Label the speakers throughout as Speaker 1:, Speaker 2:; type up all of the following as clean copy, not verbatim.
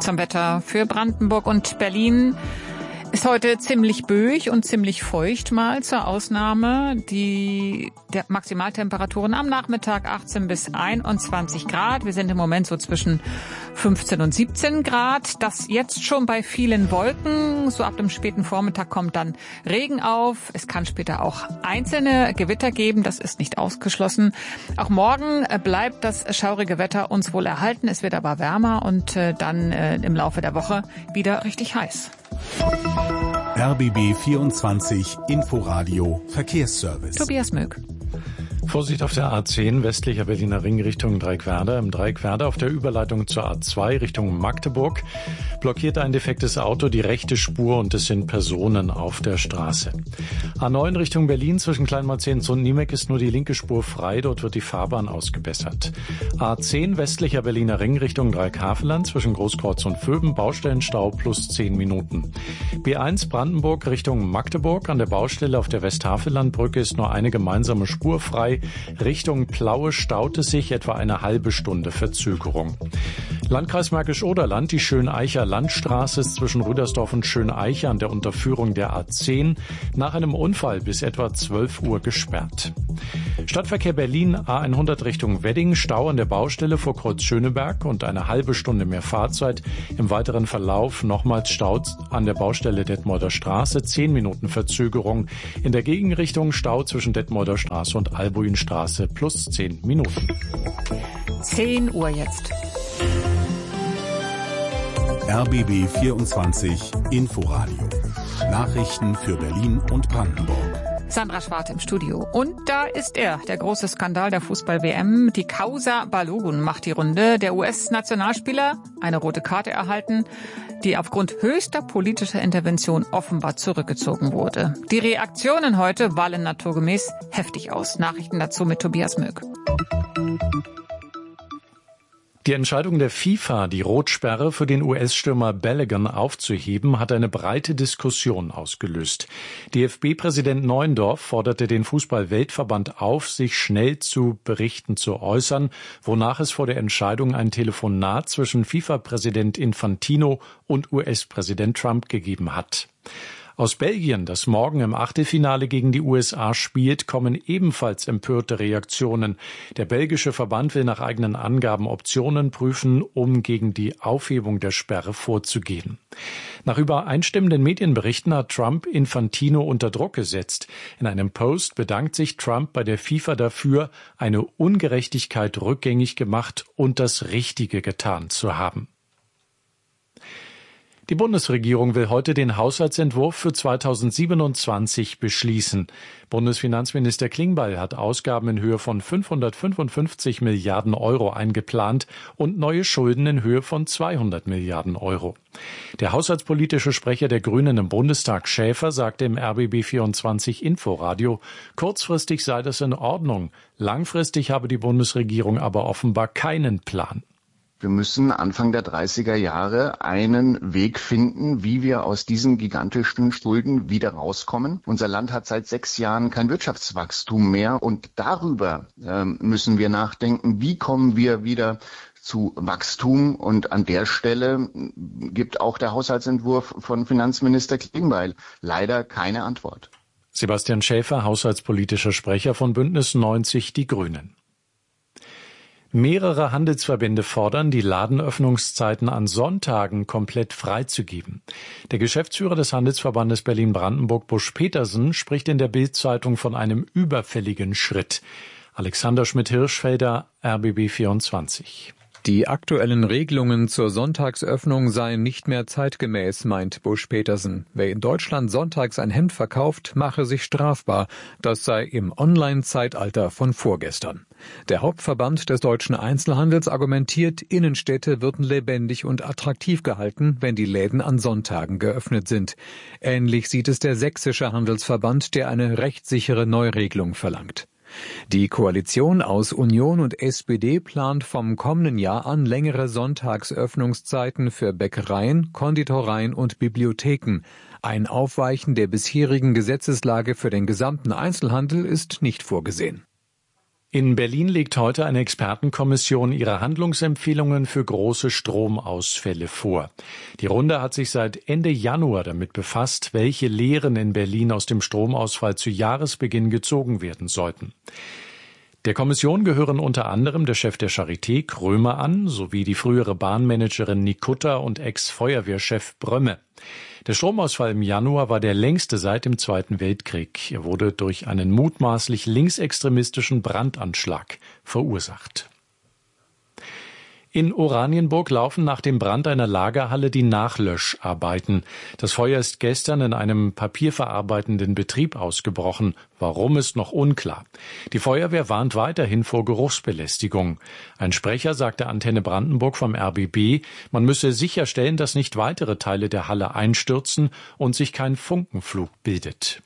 Speaker 1: Zum Wetter für Brandenburg und Berlin. Ist heute ziemlich böig und ziemlich feucht mal zur Ausnahme. Der Maximaltemperaturen am Nachmittag 18 bis 21 Grad. Wir sind im Moment so zwischen 15 und 17 Grad. Das jetzt schon bei vielen Wolken. So ab dem späten Vormittag kommt dann Regen auf. Es kann später auch einzelne Gewitter geben. Das ist nicht ausgeschlossen. Auch morgen bleibt das schaurige Wetter uns wohl erhalten. Es wird aber wärmer und dann im Laufe der Woche wieder richtig heiß.
Speaker 2: RBB 24 Inforadio Verkehrsservice.
Speaker 1: Tobias Möck.
Speaker 3: Vorsicht auf der A10 westlicher Berliner Ring Richtung Dreieckwerder. Im Dreieckwerder auf der Überleitung zur A2 Richtung Magdeburg blockiert ein defektes Auto die rechte Spur und es sind Personen auf der Straße. A9 Richtung Berlin zwischen Kleinmalzens und Niemek ist nur die linke Spur frei. Dort wird die Fahrbahn ausgebessert. A10 westlicher Berliner Ring Richtung Dreieckhaveland zwischen Großkreuz und Vöben Baustellenstau plus 10 Minuten. B1 Brandenburg Richtung Magdeburg an der Baustelle auf der Westhavelandbrücke ist nur eine gemeinsame Spur frei. Richtung Plaue staut es sich etwa eine halbe Stunde Verzögerung. Landkreis Märkisch-Oderland, die Schöneicher Landstraße ist zwischen Rüdersdorf und Schöneiche an der Unterführung der A10 nach einem Unfall bis etwa 12 Uhr gesperrt. Stadtverkehr Berlin A100 Richtung Wedding, Stau an der Baustelle vor Kreuz Schöneberg und eine halbe Stunde mehr Fahrzeit. Im weiteren Verlauf nochmals Stau an der Baustelle Detmolder Straße, 10 Minuten Verzögerung. In der Gegenrichtung Stau zwischen Detmolder Straße und Albuinstraße plus 10 Minuten.
Speaker 1: 10 Uhr jetzt.
Speaker 2: RBB 24 Inforadio. Nachrichten für Berlin und Brandenburg.
Speaker 1: Sandra Schwarte im Studio. Und da ist er, der große Skandal der Fußball-WM. Die Causa Balogun macht die Runde. Der US-Nationalspieler eine rote Karte erhalten, die aufgrund höchster politischer Intervention offenbar zurückgezogen wurde. Die Reaktionen heute wallen naturgemäß heftig aus. Nachrichten dazu mit Tobias Möck.
Speaker 3: Die Entscheidung der FIFA, die Rotsperre für den US-Stürmer Balogun aufzuheben, hat eine breite Diskussion ausgelöst. DFB-Präsident Neuendorf forderte den Fußball-Weltverband auf, sich schnell zu Berichten zu äußern, wonach es vor der Entscheidung ein Telefonat zwischen FIFA-Präsident Infantino und US-Präsident Trump gegeben hat. Aus Belgien, das morgen im Achtelfinale gegen die USA spielt, kommen ebenfalls empörte Reaktionen. Der belgische Verband will nach eigenen Angaben Optionen prüfen, um gegen die Aufhebung der Sperre vorzugehen. Nach übereinstimmenden Medienberichten hat Trump Infantino unter Druck gesetzt. In einem Post bedankt sich Trump bei der FIFA dafür, eine Ungerechtigkeit rückgängig gemacht und das Richtige getan zu haben. Die Bundesregierung will heute den Haushaltsentwurf für 2027 beschließen. Bundesfinanzminister Klingbeil hat Ausgaben in Höhe von 555 Milliarden Euro eingeplant und neue Schulden in Höhe von 200 Milliarden Euro. Der haushaltspolitische Sprecher der Grünen im Bundestag, Schäfer, sagte im RBB 24 Inforadio, kurzfristig sei das in Ordnung. Langfristig habe die Bundesregierung aber offenbar keinen Plan.
Speaker 4: Wir müssen Anfang der 30er Jahre einen Weg finden, wie wir aus diesen gigantischen Schulden wieder rauskommen. Unser Land hat seit 6 Jahren kein Wirtschaftswachstum mehr und darüber müssen wir nachdenken, wie kommen wir wieder zu Wachstum, und an der Stelle gibt auch der Haushaltsentwurf von Finanzminister Klingbeil leider keine Antwort.
Speaker 3: Sebastian Schäfer, haushaltspolitischer Sprecher von Bündnis 90 Die Grünen. Mehrere Handelsverbände fordern, die Ladenöffnungszeiten an Sonntagen komplett freizugeben. Der Geschäftsführer des Handelsverbandes Berlin-Brandenburg, Busch Petersen, spricht in der Bild-Zeitung von einem überfälligen Schritt. Alexander Schmidt-Hirschfelder, RBB 24.
Speaker 5: Die aktuellen Regelungen zur Sonntagsöffnung seien nicht mehr zeitgemäß, meint Busch Petersen. Wer in Deutschland sonntags ein Hemd verkauft, mache sich strafbar. Das sei im Online-Zeitalter von vorgestern. Der Hauptverband des deutschen Einzelhandels argumentiert, Innenstädte würden lebendig und attraktiv gehalten, wenn die Läden an Sonntagen geöffnet sind. Ähnlich sieht es der sächsische Handelsverband, der eine rechtssichere Neuregelung verlangt. Die Koalition aus Union und SPD plant vom kommenden Jahr an längere Sonntagsöffnungszeiten für Bäckereien, Konditoreien und Bibliotheken. Ein Aufweichen der bisherigen Gesetzeslage für den gesamten Einzelhandel ist nicht vorgesehen.
Speaker 3: In Berlin legt heute eine Expertenkommission ihre Handlungsempfehlungen für große Stromausfälle vor. Die Runde hat sich seit Ende Januar damit befasst, welche Lehren in Berlin aus dem Stromausfall zu Jahresbeginn gezogen werden sollten. Der Kommission gehören unter anderem der Chef der Charité, Krömer, an, sowie die frühere Bahnmanagerin Nikutta und Ex-Feuerwehrchef Brömme. Der Stromausfall im Januar war der längste seit dem Zweiten Weltkrieg. Er wurde durch einen mutmaßlich linksextremistischen Brandanschlag verursacht. In Oranienburg laufen nach dem Brand einer Lagerhalle die Nachlöscharbeiten. Das Feuer ist gestern in einem papierverarbeitenden Betrieb ausgebrochen. Warum, ist noch unklar. Die Feuerwehr warnt weiterhin vor Geruchsbelästigung. Ein Sprecher sagte Antenne Brandenburg vom RBB, man müsse sicherstellen, dass nicht weitere Teile der Halle einstürzen und sich kein Funkenflug bildet.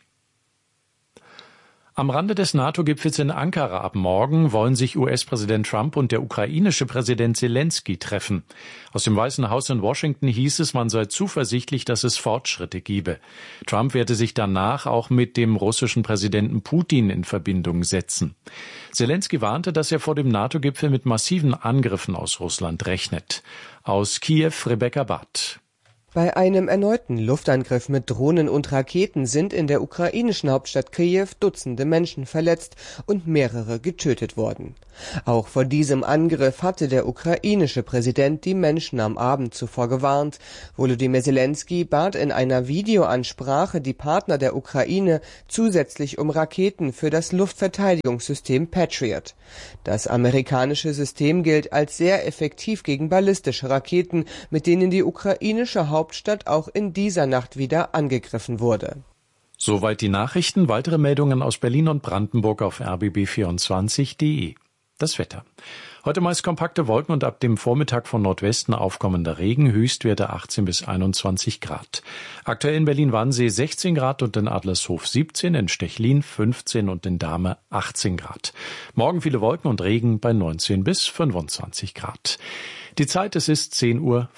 Speaker 3: Am Rande des NATO-Gipfels in Ankara ab morgen wollen sich US-Präsident Trump und der ukrainische Präsident Zelensky treffen. Aus dem Weißen Haus in Washington hieß es, man sei zuversichtlich, dass es Fortschritte gebe. Trump werde sich danach auch mit dem russischen Präsidenten Putin in Verbindung setzen. Zelensky warnte, dass er vor dem NATO-Gipfel mit massiven Angriffen aus Russland rechnet. Aus Kiew Rebecca Barth.
Speaker 6: Bei einem erneuten Luftangriff mit Drohnen und Raketen sind in der ukrainischen Hauptstadt Kiew Dutzende Menschen verletzt und mehrere getötet worden. Auch vor diesem Angriff hatte der ukrainische Präsident die Menschen am Abend zuvor gewarnt. Volodymyr Zelensky bat in einer Videoansprache die Partner der Ukraine zusätzlich um Raketen für das Luftverteidigungssystem Patriot. Das amerikanische System gilt als sehr effektiv gegen ballistische Raketen, mit denen die ukrainische Hauptstadt auch in dieser Nacht wieder angegriffen wurde.
Speaker 3: Soweit die Nachrichten. Weitere Meldungen aus Berlin und Brandenburg auf rbb24.de. Das Wetter. Heute meist kompakte Wolken und ab dem Vormittag von Nordwesten aufkommender Regen, Höchstwerte 18 bis 21 Grad. Aktuell in Berlin-Wannsee 16 Grad und in Adlershof 17, in Stechlin 15 und in Dahme 18 Grad. Morgen viele Wolken und Regen bei 19 bis 25 Grad. Die Zeit, es ist 10:05 Uhr.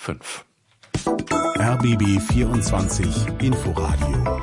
Speaker 2: RBB 24 Inforadio.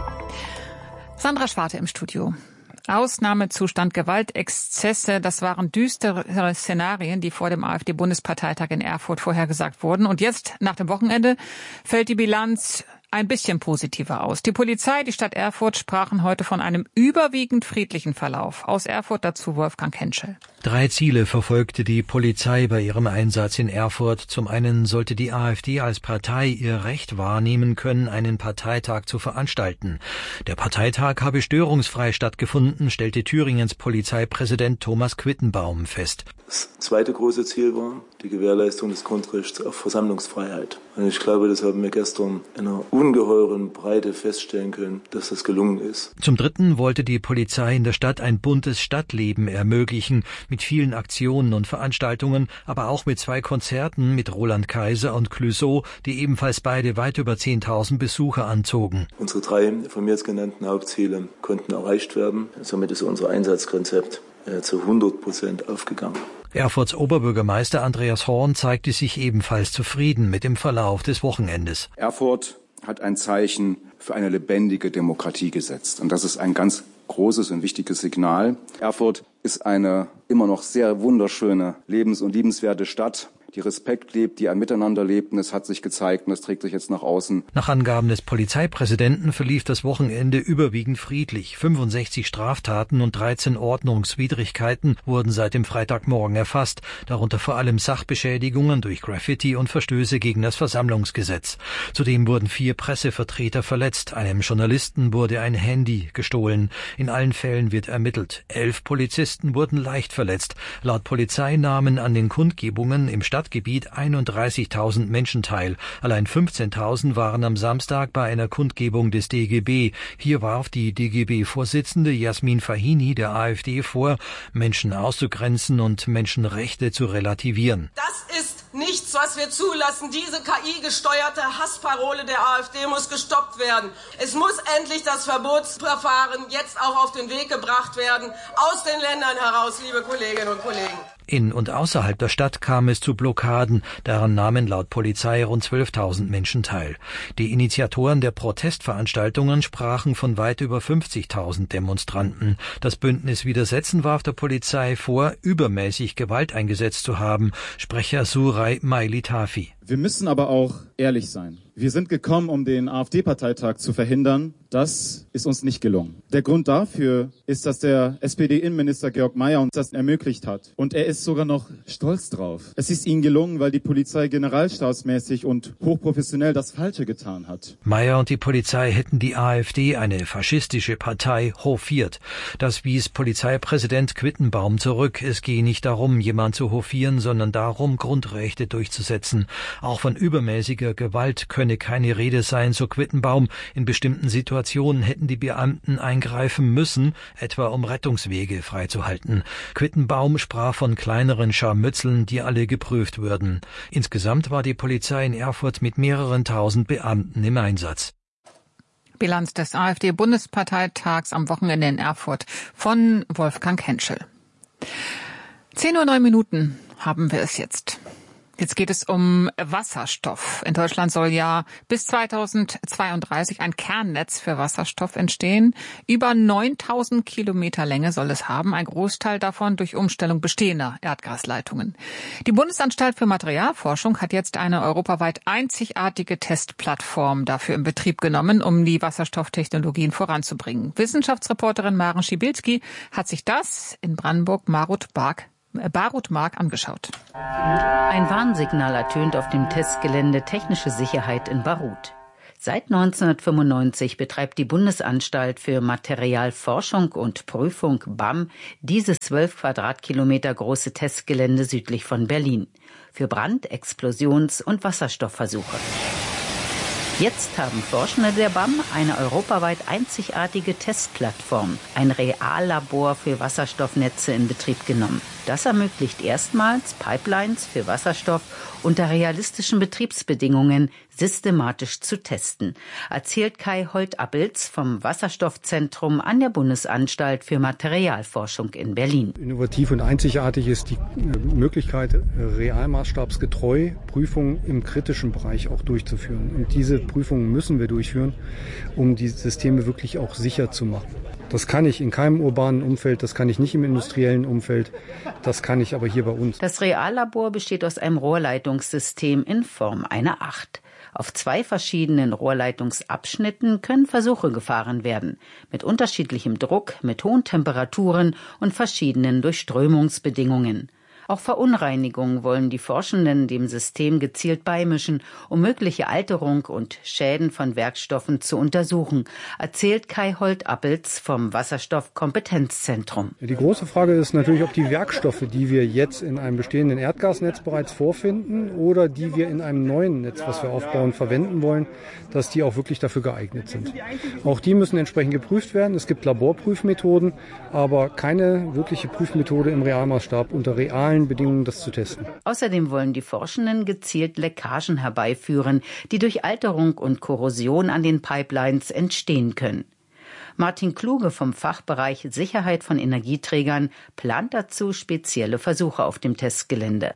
Speaker 1: Sandra Schwarte im Studio. Ausnahmezustand, Gewaltexzesse, das waren düstere Szenarien, die vor dem AfD-Bundesparteitag in Erfurt vorhergesagt wurden. Und jetzt, nach dem Wochenende, fällt die Bilanz ein bisschen positiver aus. Die Polizei, die Stadt Erfurt sprachen heute von einem überwiegend friedlichen Verlauf. Aus Erfurt dazu Wolfgang Henschel.
Speaker 7: 3 Ziele verfolgte die Polizei bei ihrem Einsatz in Erfurt. Zum einen sollte die AfD als Partei ihr Recht wahrnehmen können, einen Parteitag zu veranstalten. Der Parteitag habe störungsfrei stattgefunden, stellte Thüringens Polizeipräsident Thomas Quittenbaum fest.
Speaker 8: Das zweite große Ziel war die Gewährleistung des Grundrechts auf Versammlungsfreiheit. Und ich glaube, das haben wir gestern in einer ungeheuren Breite feststellen können, dass das gelungen ist.
Speaker 7: Zum dritten wollte die Polizei in der Stadt ein buntes Stadtleben ermöglichen, mit vielen Aktionen und Veranstaltungen, aber auch mit 2 Konzerten mit Roland Kaiser und Clouseau, die ebenfalls beide weit über 10.000 Besucher anzogen.
Speaker 8: Unsere 3 von mir jetzt genannten Hauptziele konnten erreicht werden. Somit ist unser Einsatzkonzept zu 100% aufgegangen.
Speaker 7: Erfurts Oberbürgermeister Andreas Horn zeigte sich ebenfalls zufrieden mit dem Verlauf des Wochenendes.
Speaker 9: Erfurt hat ein Zeichen für eine lebendige Demokratie gesetzt. Und das ist ein ganz großes und wichtiges Signal. Erfurt ist eine immer noch sehr wunderschöne, lebens- und liebenswerte Stadt, die Respekt lebt, die ein Miteinander lebt. Und es hat sich gezeigt und es trägt sich jetzt nach außen.
Speaker 7: Nach Angaben des Polizeipräsidenten verlief das Wochenende überwiegend friedlich. 65 Straftaten und 13 Ordnungswidrigkeiten wurden seit dem Freitagmorgen erfasst, darunter vor allem Sachbeschädigungen durch Graffiti und Verstöße gegen das Versammlungsgesetz. Zudem wurden 4 Pressevertreter verletzt. Einem Journalisten wurde ein Handy gestohlen. In allen Fällen wird ermittelt. 11 Polizisten wurden leicht verletzt. Laut Polizei nahmen an den Kundgebungen im Stadtgebiet 31.000 Menschen teil. Allein 15.000 waren am Samstag bei einer Kundgebung des DGB. Hier warf die DGB-Vorsitzende Jasmin Fahini der AfD vor, Menschen auszugrenzen und Menschenrechte zu relativieren.
Speaker 10: Das ist nichts, was wir zulassen. Diese KI-gesteuerte Hassparole der AfD muss gestoppt werden. Es muss endlich das Verbotsverfahren jetzt auch auf den Weg gebracht werden, aus den Ländern heraus, liebe Kolleginnen und Kollegen.
Speaker 7: In und außerhalb der Stadt kam es zu Blockaden, daran nahmen laut Polizei rund 12.000 Menschen teil. Die Initiatoren der Protestveranstaltungen sprachen von weit über 50.000 Demonstranten. Das Bündnis Widersetzen warf der Polizei vor, übermäßig Gewalt eingesetzt zu haben. Sprecher Suray Mailitafi.
Speaker 11: Wir müssen aber auch ehrlich sein. Wir sind gekommen, um den AfD-Parteitag zu verhindern. Das ist uns nicht gelungen. Der Grund dafür ist, dass der SPD-Innenminister Georg Mayer uns das ermöglicht hat. Und er ist sogar noch stolz drauf. Es ist ihnen gelungen, weil die Polizei generalstabsmäßig und hochprofessionell das Falsche getan hat.
Speaker 7: Mayer und die Polizei hätten die AfD, eine faschistische Partei, hofiert. Das wies Polizeipräsident Quittenbaum zurück. Es gehe nicht darum, jemand zu hofieren, sondern darum, Grundrechte durchzusetzen. Auch von übermäßiger Gewalt könne keine Rede sein, so Quittenbaum. In bestimmten Situationen hätten die Beamten eingreifen müssen, etwa um Rettungswege freizuhalten. Quittenbaum sprach von kleineren Scharmützeln, die alle geprüft würden. Insgesamt war die Polizei in Erfurt mit mehreren tausend Beamten im Einsatz.
Speaker 1: Bilanz des AfD-Bundesparteitags am Wochenende in Erfurt von Wolfgang Henschel. 10:09 Uhr haben wir es jetzt. Jetzt geht es um Wasserstoff. In Deutschland soll ja bis 2032 ein Kernnetz für Wasserstoff entstehen. Über 9.000 Kilometer Länge soll es haben, ein Großteil davon durch Umstellung bestehender Erdgasleitungen. Die Bundesanstalt für Materialforschung hat jetzt eine europaweit einzigartige Testplattform dafür in Betrieb genommen, um die Wasserstofftechnologien voranzubringen. Wissenschaftsreporterin Maren Schibilski hat sich das in Brandenburg Barut-Mark angeschaut.
Speaker 12: Ein Warnsignal ertönt auf dem Testgelände Technische Sicherheit in Barut. Seit 1995 betreibt die Bundesanstalt für Materialforschung und Prüfung BAM dieses 12 Quadratkilometer große Testgelände südlich von Berlin für Brand-, Explosions- und Wasserstoffversuche. Jetzt haben Forschende der BAM eine europaweit einzigartige Testplattform, ein Reallabor für Wasserstoffnetze in Betrieb genommen. Das ermöglicht erstmals, Pipelines für Wasserstoff unter realistischen Betriebsbedingungen systematisch zu testen, erzählt Kai Holt-Appels vom Wasserstoffzentrum an der Bundesanstalt für Materialforschung in Berlin.
Speaker 13: Innovativ und einzigartig ist die Möglichkeit, realmaßstabsgetreu Prüfungen im kritischen Bereich auch durchzuführen. Und diese Prüfungen müssen wir durchführen, um die Systeme wirklich auch sicher zu machen. Das kann ich in keinem urbanen Umfeld, das kann ich nicht im industriellen Umfeld, das kann ich aber hier bei uns.
Speaker 12: Das Reallabor besteht aus einem Rohrleitungssystem in Form einer Acht. Auf 2 verschiedenen Rohrleitungsabschnitten können Versuche gefahren werden, mit unterschiedlichem Druck, mit hohen Temperaturen und verschiedenen Durchströmungsbedingungen. Auch Verunreinigungen wollen die Forschenden dem System gezielt beimischen, um mögliche Alterung und Schäden von Werkstoffen zu untersuchen, erzählt Kai Holt-Appels vom Wasserstoffkompetenzzentrum.
Speaker 13: Die große Frage ist natürlich, ob die Werkstoffe, die wir jetzt in einem bestehenden Erdgasnetz bereits vorfinden oder die wir in einem neuen Netz, was wir aufbauen, verwenden wollen, dass die auch wirklich dafür geeignet sind. Auch die müssen entsprechend geprüft werden. Es gibt Laborprüfmethoden, aber keine wirkliche Prüfmethode im Realmaßstab unter realen Bedingungen, das zu testen.
Speaker 12: Außerdem wollen die Forschenden gezielt Leckagen herbeiführen, die durch Alterung und Korrosion an den Pipelines entstehen können. Martin Kluge vom Fachbereich Sicherheit von Energieträgern plant dazu spezielle Versuche auf dem Testgelände.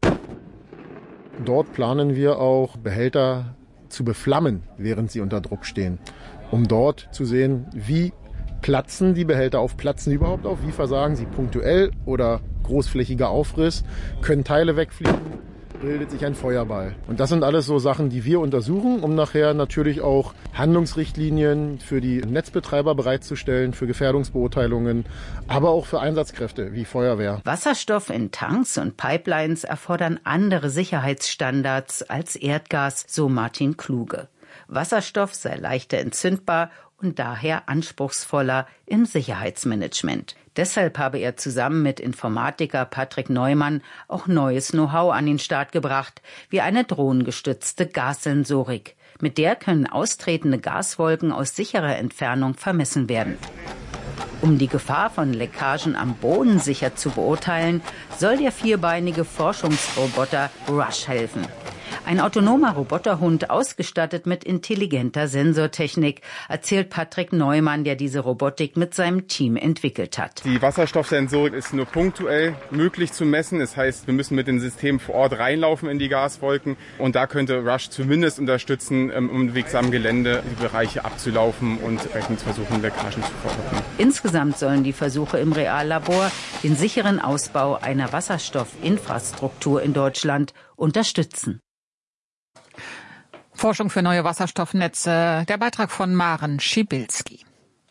Speaker 14: Dort planen wir auch, Behälter zu beflammen, während sie unter Druck stehen, um dort zu sehen, wie platzen die Behälter auf, platzen sie überhaupt auf, wie versagen sie punktuell oder großflächiger Aufriss, können Teile wegfliegen, bildet sich ein Feuerball. Und das sind alles so Sachen, die wir untersuchen, um nachher natürlich auch Handlungsrichtlinien für die Netzbetreiber bereitzustellen, für Gefährdungsbeurteilungen, aber auch für Einsatzkräfte wie Feuerwehr.
Speaker 12: Wasserstoff in Tanks und Pipelines erfordern andere Sicherheitsstandards als Erdgas, so Martin Kluge. Wasserstoff sei leichter entzündbar und daher anspruchsvoller im Sicherheitsmanagement. Deshalb habe er zusammen mit Informatiker Patrick Neumann auch neues Know-how an den Start gebracht, wie eine drohnengestützte Gassensorik. Mit der können austretende Gaswolken aus sicherer Entfernung vermessen werden. Um die Gefahr von Leckagen am Boden sicher zu beurteilen, soll der vierbeinige Forschungsroboter Rush helfen. Ein autonomer Roboterhund, ausgestattet mit intelligenter Sensortechnik, erzählt Patrick Neumann, der diese Robotik mit seinem Team entwickelt hat.
Speaker 15: Die Wasserstoffsensorik ist nur punktuell möglich zu messen. Das heißt, wir müssen mit dem System vor Ort reinlaufen in die Gaswolken. Und da könnte Rush zumindest unterstützen, im unwegsamen Gelände die Bereiche abzulaufen und Rechnungsversuche in Leckagen zu verordnen.
Speaker 12: Insgesamt sollen die Versuche im Reallabor den sicheren Ausbau einer Wasserstoffinfrastruktur in Deutschland unterstützen.
Speaker 1: Forschung für neue Wasserstoffnetze. Der Beitrag von Maren Schibilski.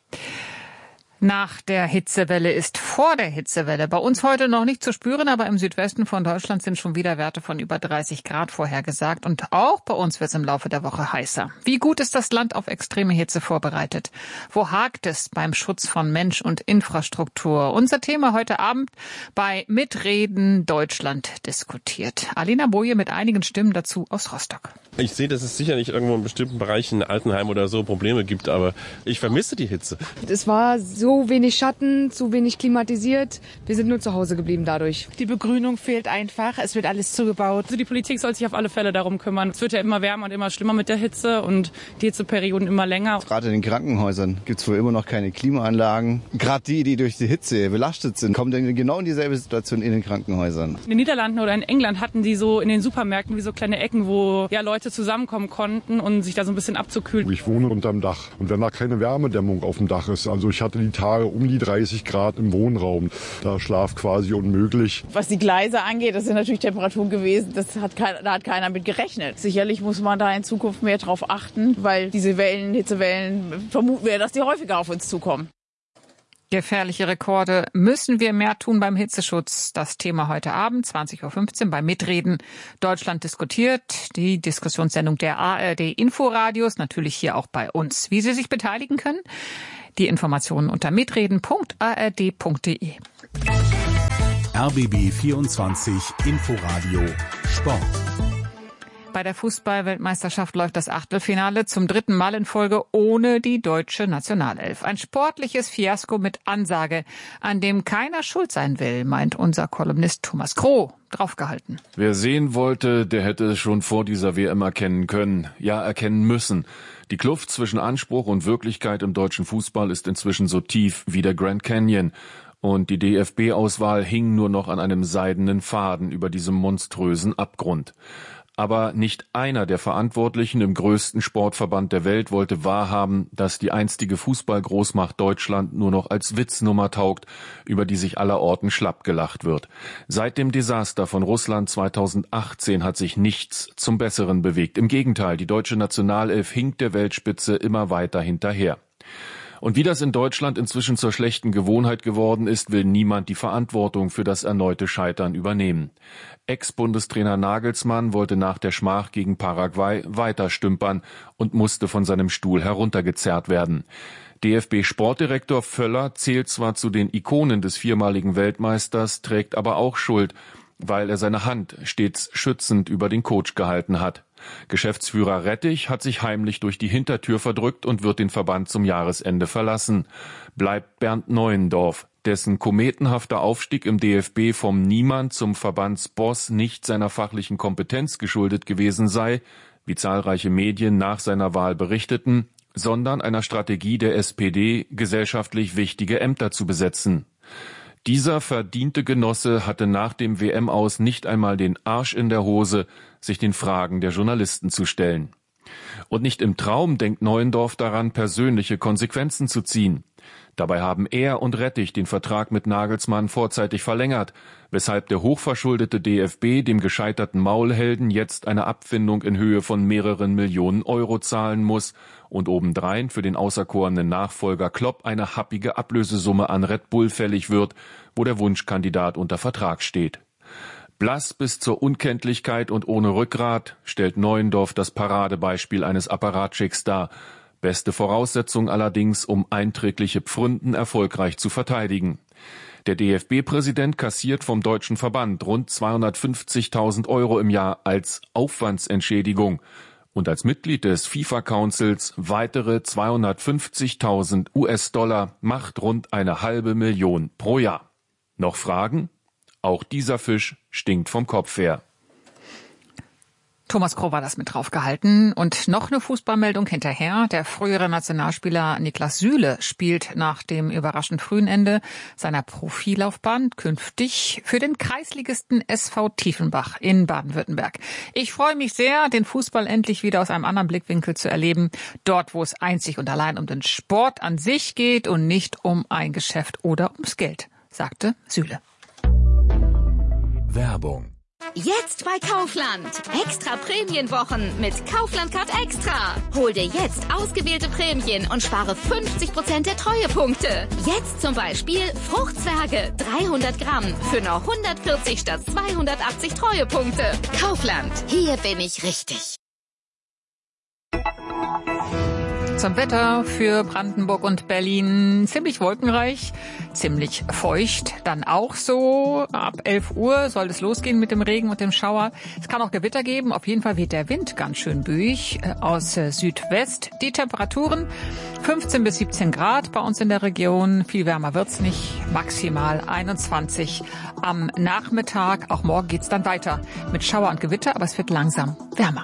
Speaker 1: Nach der Hitzewelle ist vor der Hitzewelle. Bei uns heute noch nicht zu spüren, aber im Südwesten von Deutschland sind schon wieder Werte von über 30 Grad vorhergesagt. Und auch bei uns wird es im Laufe der Woche heißer. Wie gut ist das Land auf extreme Hitze vorbereitet? Wo hakt es beim Schutz von Mensch und Infrastruktur? Unser Thema heute Abend bei Mitreden Deutschland diskutiert. Alina Boje mit einigen Stimmen dazu aus Rostock.
Speaker 16: Ich sehe, dass es sicherlich irgendwo in bestimmten Bereichen, Altenheim oder so, Probleme gibt, aber ich vermisse die Hitze.
Speaker 17: Es war so wenig Schatten, zu wenig klimatisiert. Wir sind nur zu Hause geblieben dadurch.
Speaker 18: Die Begrünung fehlt einfach, es wird alles zugebaut.
Speaker 19: Also die Politik soll sich auf alle Fälle darum kümmern. Es wird ja immer wärmer und immer schlimmer mit der Hitze und die Hitzeperioden immer länger.
Speaker 20: Gerade in den Krankenhäusern gibt es wohl immer noch keine Klimaanlagen. Gerade die durch die Hitze belastet sind, kommen dann genau in dieselbe Situation in den Krankenhäusern.
Speaker 19: In den Niederlanden oder in England hatten die so in den Supermärkten wie so kleine Ecken, wo ja Leute zusammenkommen konnten und sich da so ein bisschen abzukühlen.
Speaker 21: Ich wohne unterm Dach und wenn da keine Wärmedämmung auf dem Dach ist, also ich hatte die Tage um die 30 Grad im Wohnraum, da Schlaf quasi unmöglich.
Speaker 18: Was die Gleise angeht, das sind natürlich Temperaturen gewesen, da hat keiner mit gerechnet. Sicherlich muss man da in Zukunft mehr drauf achten, weil diese Hitzewellen, vermuten wir, dass die häufiger auf uns zukommen.
Speaker 1: Gefährliche Rekorde. Müssen wir mehr tun beim Hitzeschutz? Das Thema heute Abend, 20.15 Uhr bei Mitreden Deutschland diskutiert. Die Diskussionssendung der ARD Inforadios, natürlich hier auch bei uns. Wie Sie sich beteiligen können? Die Informationen unter mitreden.ard.de.
Speaker 2: RBB 24 Inforadio Sport.
Speaker 1: Bei der Fußball-Weltmeisterschaft läuft das Achtelfinale zum 3. Mal in Folge ohne die deutsche Nationalelf. Ein sportliches Fiasko mit Ansage, an dem keiner schuld sein will, meint unser Kolumnist Thomas Kroh. Draufgehalten.
Speaker 22: Wer sehen wollte, der hätte es schon vor dieser WM erkennen können, ja erkennen müssen. Die Kluft zwischen Anspruch und Wirklichkeit im deutschen Fußball ist inzwischen so tief wie der Grand Canyon. Und die DFB-Auswahl hing nur noch an einem seidenen Faden über diesem monströsen Abgrund. Aber nicht einer der Verantwortlichen im größten Sportverband der Welt wollte wahrhaben, dass die einstige Fußballgroßmacht Deutschland nur noch als Witznummer taugt, über die sich allerorten schlapp gelacht wird. Seit dem Desaster von Russland 2018 hat sich nichts zum Besseren bewegt. Im Gegenteil, die deutsche Nationalelf hinkt der Weltspitze immer weiter hinterher. Und wie das in Deutschland inzwischen zur schlechten Gewohnheit geworden ist, will niemand die Verantwortung für das erneute Scheitern übernehmen. Ex-Bundestrainer Nagelsmann wollte nach der Schmach gegen Paraguay weiter stümpern und musste von seinem Stuhl heruntergezerrt werden. DFB-Sportdirektor Völler zählt zwar zu den Ikonen des viermaligen Weltmeisters, trägt aber auch Schuld, weil er seine Hand stets schützend über den Coach gehalten hat. Geschäftsführer Rettich hat sich heimlich durch die Hintertür verdrückt und wird den Verband zum Jahresende verlassen. Bleibt Bernd Neuendorf, dessen kometenhafter Aufstieg im DFB vom Niemand zum Verbandsboss nicht seiner fachlichen Kompetenz geschuldet gewesen sei, wie zahlreiche Medien nach seiner Wahl berichteten, sondern einer Strategie der SPD, gesellschaftlich wichtige Ämter zu besetzen. Dieser verdiente Genosse hatte nach dem WM-Aus nicht einmal den Arsch in der Hose, sich den Fragen der Journalisten zu stellen. Und nicht im Traum denkt Neuendorf daran, persönliche Konsequenzen zu ziehen. Dabei haben er und Rettich den Vertrag mit Nagelsmann vorzeitig verlängert, weshalb der hochverschuldete DFB dem gescheiterten Maulhelden jetzt eine Abfindung in Höhe von mehreren Millionen Euro zahlen muss und obendrein für den auserkorenen Nachfolger Klopp eine happige Ablösesumme an Red Bull fällig wird, wo der Wunschkandidat unter Vertrag steht. Blass bis zur Unkenntlichkeit und ohne Rückgrat stellt Neuendorf das Paradebeispiel eines Apparatschicks dar. Beste Voraussetzung allerdings, um einträgliche Pfründen erfolgreich zu verteidigen. Der DFB-Präsident kassiert vom Deutschen Verband rund 250.000 Euro im Jahr als Aufwandsentschädigung und als Mitglied des FIFA-Councils weitere 250.000 US-Dollar, macht rund 500.000 pro Jahr. Noch Fragen? Auch dieser Fisch stinkt vom Kopf her.
Speaker 1: Thomas Kroh war das mit draufgehalten. Und noch eine Fußballmeldung hinterher. Der frühere Nationalspieler Niklas Süle spielt nach dem überraschend frühen Ende seiner Profilaufbahn künftig für den Kreisligisten SV Tiefenbach in Baden-Württemberg. Ich freue mich sehr, den Fußball endlich wieder aus einem anderen Blickwinkel zu erleben. Dort, wo es einzig und allein um den Sport an sich geht und nicht um ein Geschäft oder ums Geld, sagte Süle.
Speaker 2: Werbung.
Speaker 4: Jetzt bei Kaufland. Extra Prämienwochen mit Kaufland Card Extra. Hol dir jetzt ausgewählte Prämien und spare 50% der Treuepunkte. Jetzt zum Beispiel Fruchtzwerge 300 Gramm für nur 140 statt 280 Treuepunkte. Kaufland. Hier bin ich richtig.
Speaker 1: Zum Wetter für Brandenburg und Berlin ziemlich wolkenreich, ziemlich feucht. Dann auch so, ab 11 Uhr soll es losgehen mit dem Regen und dem Schauer. Es kann auch Gewitter geben, auf jeden Fall weht der Wind ganz schön böig aus Südwest. Die Temperaturen 15 bis 17 Grad bei uns in der Region. Viel wärmer wird's nicht, maximal 21 am Nachmittag. Auch morgen geht's dann weiter mit Schauer und Gewitter, aber es wird langsam wärmer.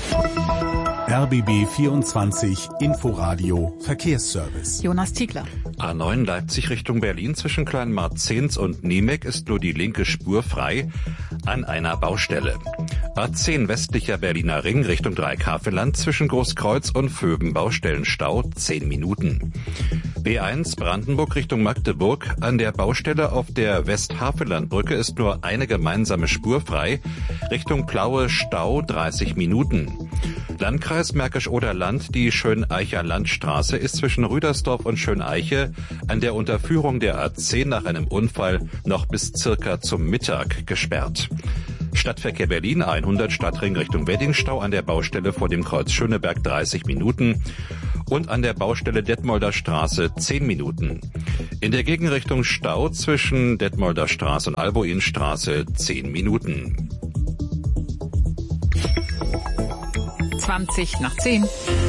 Speaker 2: RBB 24 Inforadio Verkehrsservice.
Speaker 1: Jonas Ziegler.
Speaker 5: A9 Leipzig Richtung Berlin zwischen Kleinmarzens und Niemek ist nur die linke Spur frei an einer Baustelle. A10 westlicher Berliner Ring Richtung Dreieckhavelland zwischen Großkreuz und Vögen Baustellenstau 10 Minuten. B1 Brandenburg Richtung Magdeburg an der Baustelle auf der Westhavelandbrücke ist nur eine gemeinsame Spur frei. Richtung Plaue Stau 30 Minuten. Landkreis Märkisch-Oderland, die Schöneicher Landstraße ist zwischen Rüdersdorf und Schöneiche an der Unterführung der A10 nach einem Unfall noch bis circa zum Mittag gesperrt. Stadtverkehr Berlin 100 Stadtring Richtung Weddingstau an der Baustelle vor dem Kreuz Schöneberg 30 Minuten und an der Baustelle Detmolder Straße 10 Minuten. In der Gegenrichtung Stau zwischen Detmolder Straße und Alboinstraße 10 Minuten.
Speaker 1: 20 nach 10.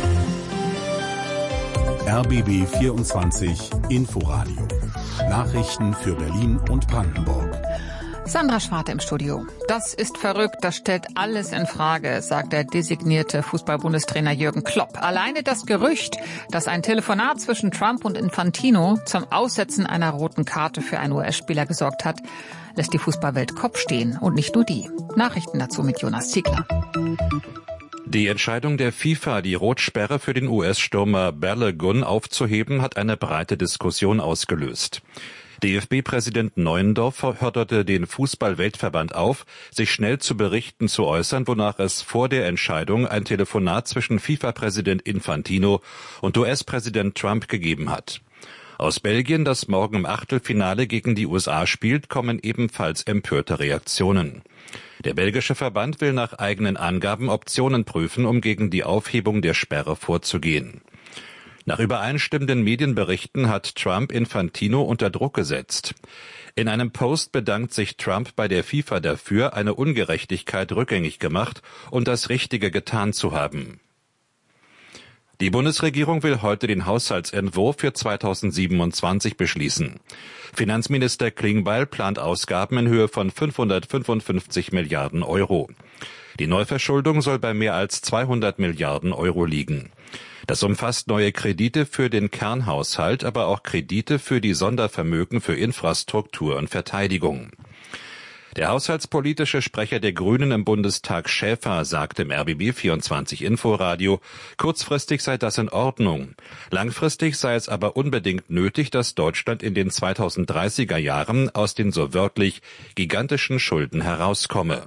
Speaker 2: RBB 24 Inforadio. Nachrichten für Berlin und Brandenburg.
Speaker 1: Sandra Schwarte im Studio. Das ist verrückt, das stellt alles in Frage, sagt der designierte Fußball-Bundestrainer Jürgen Klopp. Alleine das Gerücht, dass ein Telefonat zwischen Trump und Infantino zum Aussetzen einer roten Karte für einen US-Spieler gesorgt hat, lässt die Fußballwelt Kopf stehen. Und nicht nur die. Nachrichten dazu mit Jonas Ziegler.
Speaker 5: Die Entscheidung der FIFA, die Rotsperre für den US-Stürmer Balogun aufzuheben, hat eine breite Diskussion ausgelöst. DFB-Präsident Neuendorf forderte den Fußball-Weltverband auf, sich schnell zu Berichten zu äußern, wonach es vor der Entscheidung ein Telefonat zwischen FIFA-Präsident Infantino und US-Präsident Trump gegeben hat. Aus Belgien, das morgen im Achtelfinale gegen die USA spielt, kommen ebenfalls empörte Reaktionen. Der belgische Verband will nach eigenen Angaben Optionen prüfen, um gegen die Aufhebung der Sperre vorzugehen. Nach übereinstimmenden Medienberichten hat Trump Infantino unter Druck gesetzt. In einem Post bedankt sich Trump bei der FIFA dafür, eine Ungerechtigkeit rückgängig gemacht und das Richtige getan zu haben. Die Bundesregierung will heute den Haushaltsentwurf für 2027 beschließen. Finanzminister Klingbeil plant Ausgaben in Höhe von 555 Milliarden Euro. Die Neuverschuldung soll bei mehr als 200 Milliarden Euro liegen. Das umfasst neue Kredite für den Kernhaushalt, aber auch Kredite für die Sondervermögen für Infrastruktur und Verteidigung. Der haushaltspolitische Sprecher der Grünen im Bundestag Schäfer sagte im RBB 24 Inforadio, kurzfristig sei das in Ordnung. Langfristig sei es aber unbedingt nötig, dass Deutschland in den 2030er Jahren aus den so wörtlich gigantischen Schulden herauskomme.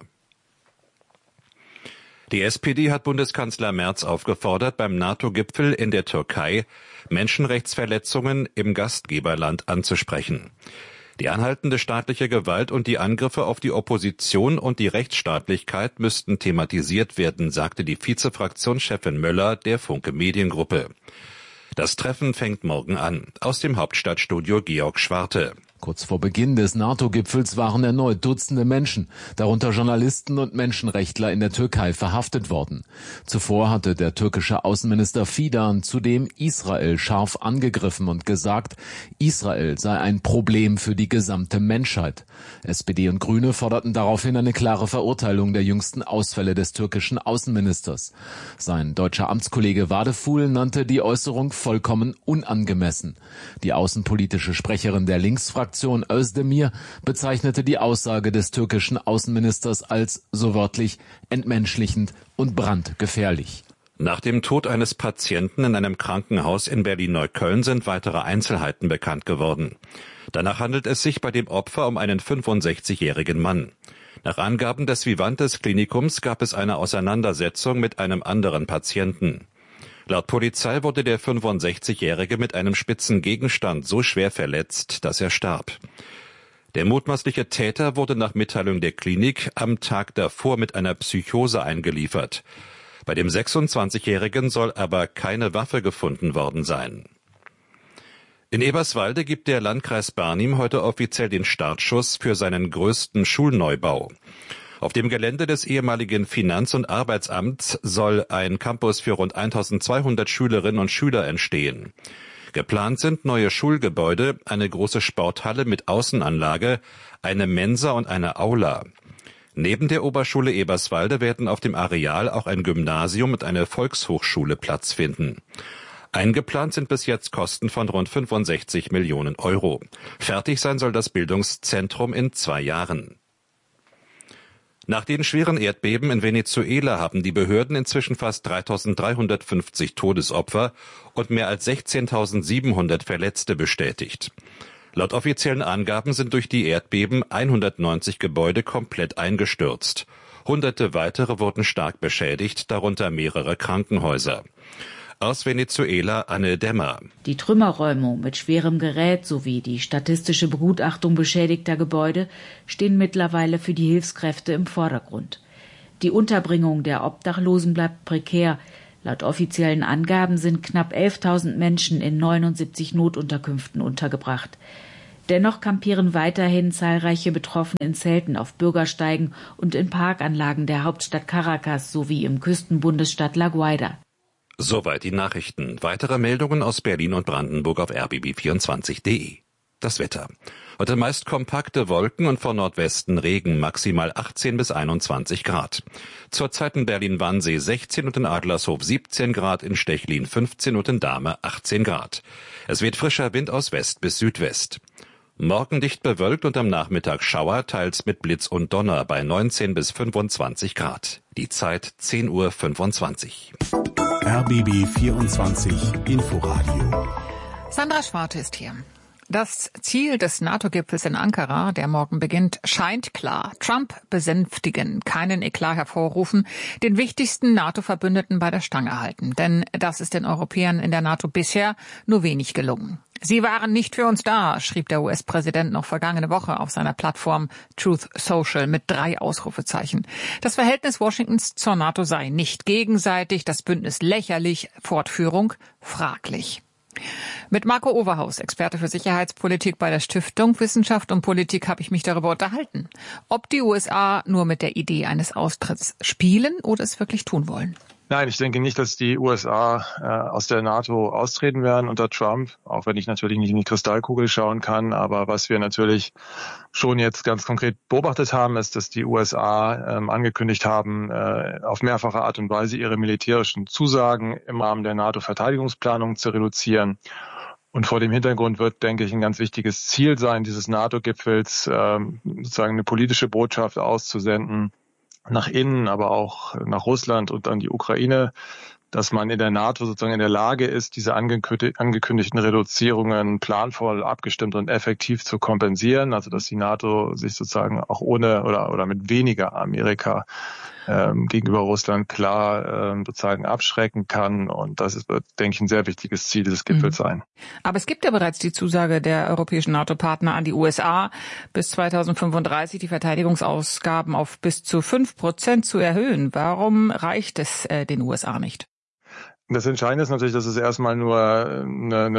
Speaker 5: Die SPD hat Bundeskanzler Merz aufgefordert, beim NATO-Gipfel in der Türkei Menschenrechtsverletzungen im Gastgeberland anzusprechen. Die anhaltende staatliche Gewalt und die Angriffe auf die Opposition und die Rechtsstaatlichkeit müssten thematisiert werden, sagte die Vizefraktionschefin Möller der Funke Mediengruppe. Das Treffen fängt morgen an. Aus dem Hauptstadtstudio Georg Schwarte.
Speaker 3: Kurz vor Beginn des NATO-Gipfels waren erneut Dutzende Menschen, darunter Journalisten und Menschenrechtler in der Türkei, verhaftet worden. Zuvor hatte der türkische Außenminister Fidan zudem Israel scharf angegriffen und gesagt, Israel sei ein Problem für die gesamte Menschheit. SPD und Grüne forderten daraufhin eine klare Verurteilung der jüngsten Ausfälle des türkischen Außenministers. Sein deutscher Amtskollege Vadeful nannte die Äußerung vollkommen unangemessen. Die außenpolitische Sprecherin der Linksfraktion Özdemir bezeichnete die Aussage des türkischen Außenministers als so wörtlich entmenschlichend und brandgefährlich.
Speaker 5: Nach dem Tod eines Patienten in einem Krankenhaus in Berlin-Neukölln sind weitere Einzelheiten bekannt geworden. Danach handelt es sich bei dem Opfer um einen 65-jährigen Mann. Nach Angaben des Vivantes Klinikums gab es eine Auseinandersetzung mit einem anderen Patienten. Laut Polizei wurde der 65-Jährige mit einem spitzen Gegenstand so schwer verletzt, dass er starb. Der mutmaßliche Täter wurde nach Mitteilung der Klinik am Tag davor mit einer Psychose eingeliefert. Bei dem 26-Jährigen soll aber keine Waffe gefunden worden sein. In Eberswalde gibt der Landkreis Barnim heute offiziell den Startschuss für seinen größten Schulneubau. Auf dem Gelände des ehemaligen Finanz- und Arbeitsamts soll ein Campus für rund 1200 Schülerinnen und Schüler entstehen. Geplant sind neue Schulgebäude, eine große Sporthalle mit Außenanlage, eine Mensa und eine Aula. Neben der Oberschule Eberswalde werden auf dem Areal auch ein Gymnasium und eine Volkshochschule Platz finden. Eingeplant sind bis jetzt Kosten von rund 65 Millionen Euro. Fertig sein soll das Bildungszentrum in 2 Jahren. Nach den schweren Erdbeben in Venezuela haben die Behörden inzwischen fast 3.350 Todesopfer und mehr als 16.700 Verletzte bestätigt. Laut offiziellen Angaben sind durch die Erdbeben 190 Gebäude komplett eingestürzt. Hunderte weitere wurden stark beschädigt, darunter mehrere Krankenhäuser. Aus Venezuela Anne Dämmer.
Speaker 6: Die Trümmerräumung mit schwerem Gerät sowie die statistische Begutachtung beschädigter Gebäude stehen mittlerweile für die Hilfskräfte im Vordergrund. Die Unterbringung der Obdachlosen bleibt prekär. Laut offiziellen Angaben sind knapp 11.000 Menschen in 79 Notunterkünften untergebracht. Dennoch kampieren weiterhin zahlreiche Betroffene in Zelten auf Bürgersteigen und in Parkanlagen der Hauptstadt Caracas sowie im Küstenbundesstaat La Guaira.
Speaker 5: Soweit die Nachrichten. Weitere Meldungen aus Berlin und Brandenburg auf rbb24.de. Das Wetter. Heute meist kompakte Wolken und von Nordwesten Regen, maximal 18 bis 21 Grad. Zurzeit in Berlin-Wannsee 16 und in Adlershof 17 Grad, in Stechlin 15 und in Dahme 18 Grad. Es weht frischer Wind aus West bis Südwest. Morgen dicht bewölkt und am Nachmittag Schauer, teils mit Blitz und Donner bei 19 bis 25 Grad. Die Zeit 10:25 Uhr.
Speaker 2: RBB 24 Inforadio.
Speaker 1: Sandra Schwarte ist hier. Das Ziel des NATO-Gipfels in Ankara, der morgen beginnt, scheint klar. Trump besänftigen, keinen Eklat hervorrufen, den wichtigsten NATO-Verbündeten bei der Stange halten. Denn das ist den Europäern in der NATO bisher nur wenig gelungen. Sie waren nicht für uns da, schrieb der US-Präsident noch vergangene Woche auf seiner Plattform Truth Social mit 3 Ausrufezeichen. Das Verhältnis Washingtons zur NATO sei nicht gegenseitig, das Bündnis lächerlich, Fortführung fraglich. Mit Marco Overhaus, Experte für Sicherheitspolitik bei der Stiftung Wissenschaft und Politik, habe ich mich darüber unterhalten, ob die USA nur mit der Idee eines Austritts spielen oder es wirklich tun wollen.
Speaker 23: Nein, ich denke nicht, dass die USA aus der NATO austreten werden unter Trump, auch wenn ich natürlich nicht in die Kristallkugel schauen kann. Aber was wir natürlich schon jetzt ganz konkret beobachtet haben, ist, dass die USA angekündigt haben, auf mehrfache Art und Weise ihre militärischen Zusagen im Rahmen der NATO-Verteidigungsplanung zu reduzieren. Und vor dem Hintergrund wird, denke ich, ein ganz wichtiges Ziel sein, dieses NATO-Gipfels, sozusagen eine politische Botschaft auszusenden, nach innen, aber auch nach Russland und an die Ukraine, dass man in der NATO sozusagen in der Lage ist, diese angekündigten Reduzierungen planvoll, abgestimmt und effektiv zu kompensieren. Also dass die NATO sich sozusagen auch ohne oder mit weniger Amerika gegenüber Russland klar sozusagen abschrecken kann. Und das wird, denke ich, ein sehr wichtiges Ziel dieses Gipfels sein.
Speaker 1: Aber es gibt ja bereits die Zusage der europäischen NATO-Partner an die USA, bis 2035 die Verteidigungsausgaben auf bis zu 5% zu erhöhen. Warum reicht es den USA nicht?
Speaker 23: Das Entscheidende ist natürlich, dass es erstmal nur eine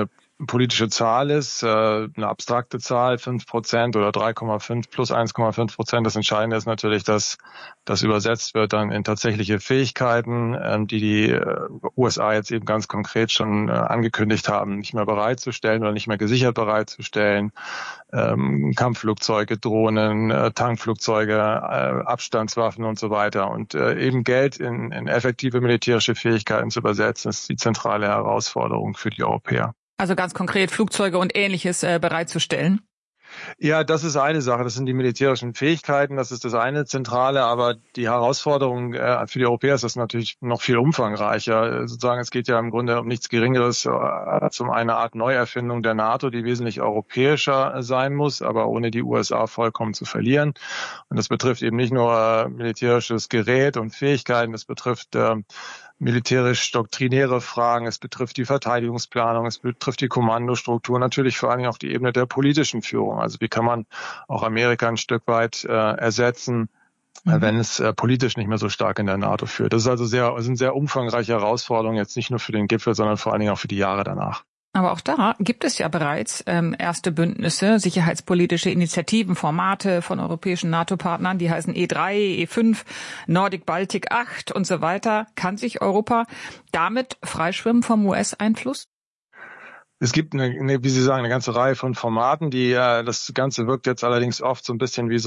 Speaker 23: politische Zahl ist, eine abstrakte Zahl, 5% oder 3,5 plus 1,5%. Das Entscheidende ist natürlich, dass das übersetzt wird dann in tatsächliche Fähigkeiten, die USA jetzt eben ganz konkret schon angekündigt haben, nicht mehr bereitzustellen oder nicht mehr gesichert bereitzustellen. Kampfflugzeuge, Drohnen, Tankflugzeuge, Abstandswaffen und so weiter. Und eben Geld in effektive militärische Fähigkeiten zu übersetzen, ist die zentrale Herausforderung für die Europäer.
Speaker 1: Also ganz konkret Flugzeuge und Ähnliches bereitzustellen?
Speaker 23: Ja, das ist eine Sache. Das sind die militärischen Fähigkeiten. Das ist das eine Zentrale. Aber die Herausforderung für die Europäer ist das natürlich noch viel umfangreicher. Sozusagen, es geht ja im Grunde um nichts Geringeres als um eine Art Neuerfindung der NATO, die wesentlich europäischer sein muss, aber ohne die USA vollkommen zu verlieren. Und das betrifft eben nicht nur militärisches Gerät und Fähigkeiten. Das betrifft militärisch-doktrinäre Fragen, es betrifft die Verteidigungsplanung, es betrifft die Kommandostruktur, natürlich vor allen Dingen auch die Ebene der politischen Führung. Also wie kann man auch Amerika ein Stück weit ersetzen, wenn es politisch nicht mehr so stark in der NATO führt. Das ist also sind sehr umfangreiche Herausforderungen, jetzt nicht nur für den Gipfel, sondern vor allen Dingen auch für die Jahre danach.
Speaker 1: Aber auch da gibt es ja bereits erste Bündnisse, sicherheitspolitische Initiativen, Formate von europäischen NATO-Partnern, die heißen E3, E5, Nordic Baltic 8 und so weiter. Kann sich Europa damit freischwimmen vom US-Einfluss?
Speaker 23: Es gibt wie Sie sagen, eine ganze Reihe von Formaten, das Ganze wirkt jetzt allerdings oft so ein bisschen wie so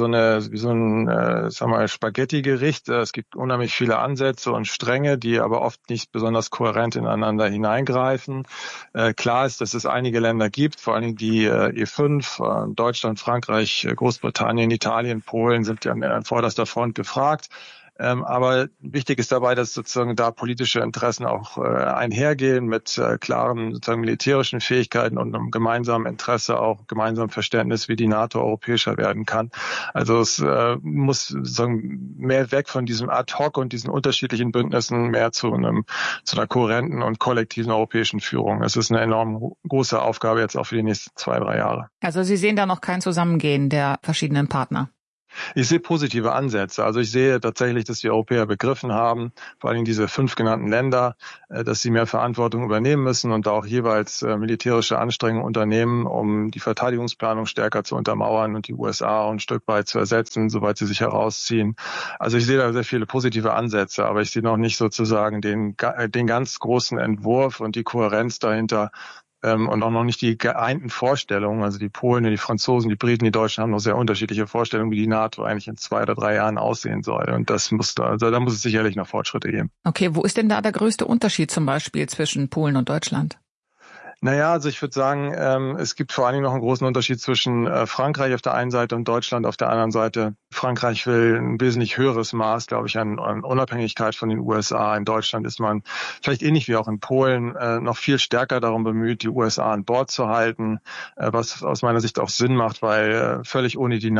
Speaker 23: ein Spaghetti-Gericht. Es gibt unheimlich viele Ansätze und Stränge, die aber oft nicht besonders kohärent ineinander hineingreifen. Klar ist, dass es einige Länder gibt, vor allen Dingen die E5, Deutschland, Frankreich, Großbritannien, Italien, Polen sind ja an vorderster Front gefragt. Aber wichtig ist dabei, dass sozusagen da politische Interessen auch einhergehen mit klaren sozusagen militärischen Fähigkeiten und einem gemeinsamen Interesse, auch gemeinsamen Verständnis, wie die NATO europäischer werden kann. Also es muss sozusagen mehr weg von diesem Ad-hoc und diesen unterschiedlichen Bündnissen, mehr zu einer kohärenten und kollektiven europäischen Führung. Es ist eine enorm große Aufgabe jetzt auch für die nächsten 2-3 Jahre.
Speaker 1: Also Sie sehen da noch kein Zusammengehen der verschiedenen Partner?
Speaker 23: Ich sehe positive Ansätze. Also ich sehe tatsächlich, dass die Europäer begriffen haben, vor allem diese 5 genannten Länder, dass sie mehr Verantwortung übernehmen müssen und auch jeweils militärische Anstrengungen unternehmen, um die Verteidigungsplanung stärker zu untermauern und die USA auch ein Stück weit zu ersetzen, soweit sie sich herausziehen. Also ich sehe da sehr viele positive Ansätze, aber ich sehe noch nicht sozusagen den ganz großen Entwurf und die Kohärenz dahinter, und auch noch nicht die geeinten Vorstellungen. Also die Polen, die Franzosen, die Briten, die Deutschen haben noch sehr unterschiedliche Vorstellungen, wie die NATO eigentlich in 2 oder 3 Jahren aussehen soll. Und da muss es sicherlich noch Fortschritte geben.
Speaker 1: Okay, wo ist denn da der größte Unterschied zum Beispiel zwischen Polen und Deutschland?
Speaker 23: Naja, also ich würde sagen, es gibt vor allen Dingen noch einen großen Unterschied zwischen Frankreich auf der einen Seite und Deutschland auf der anderen Seite. Frankreich will ein wesentlich höheres Maß, glaube ich, an Unabhängigkeit von den USA. In Deutschland ist man vielleicht ähnlich wie auch in Polen noch viel stärker darum bemüht, die USA an Bord zu halten, was aus meiner Sicht auch Sinn macht, weil völlig ohne die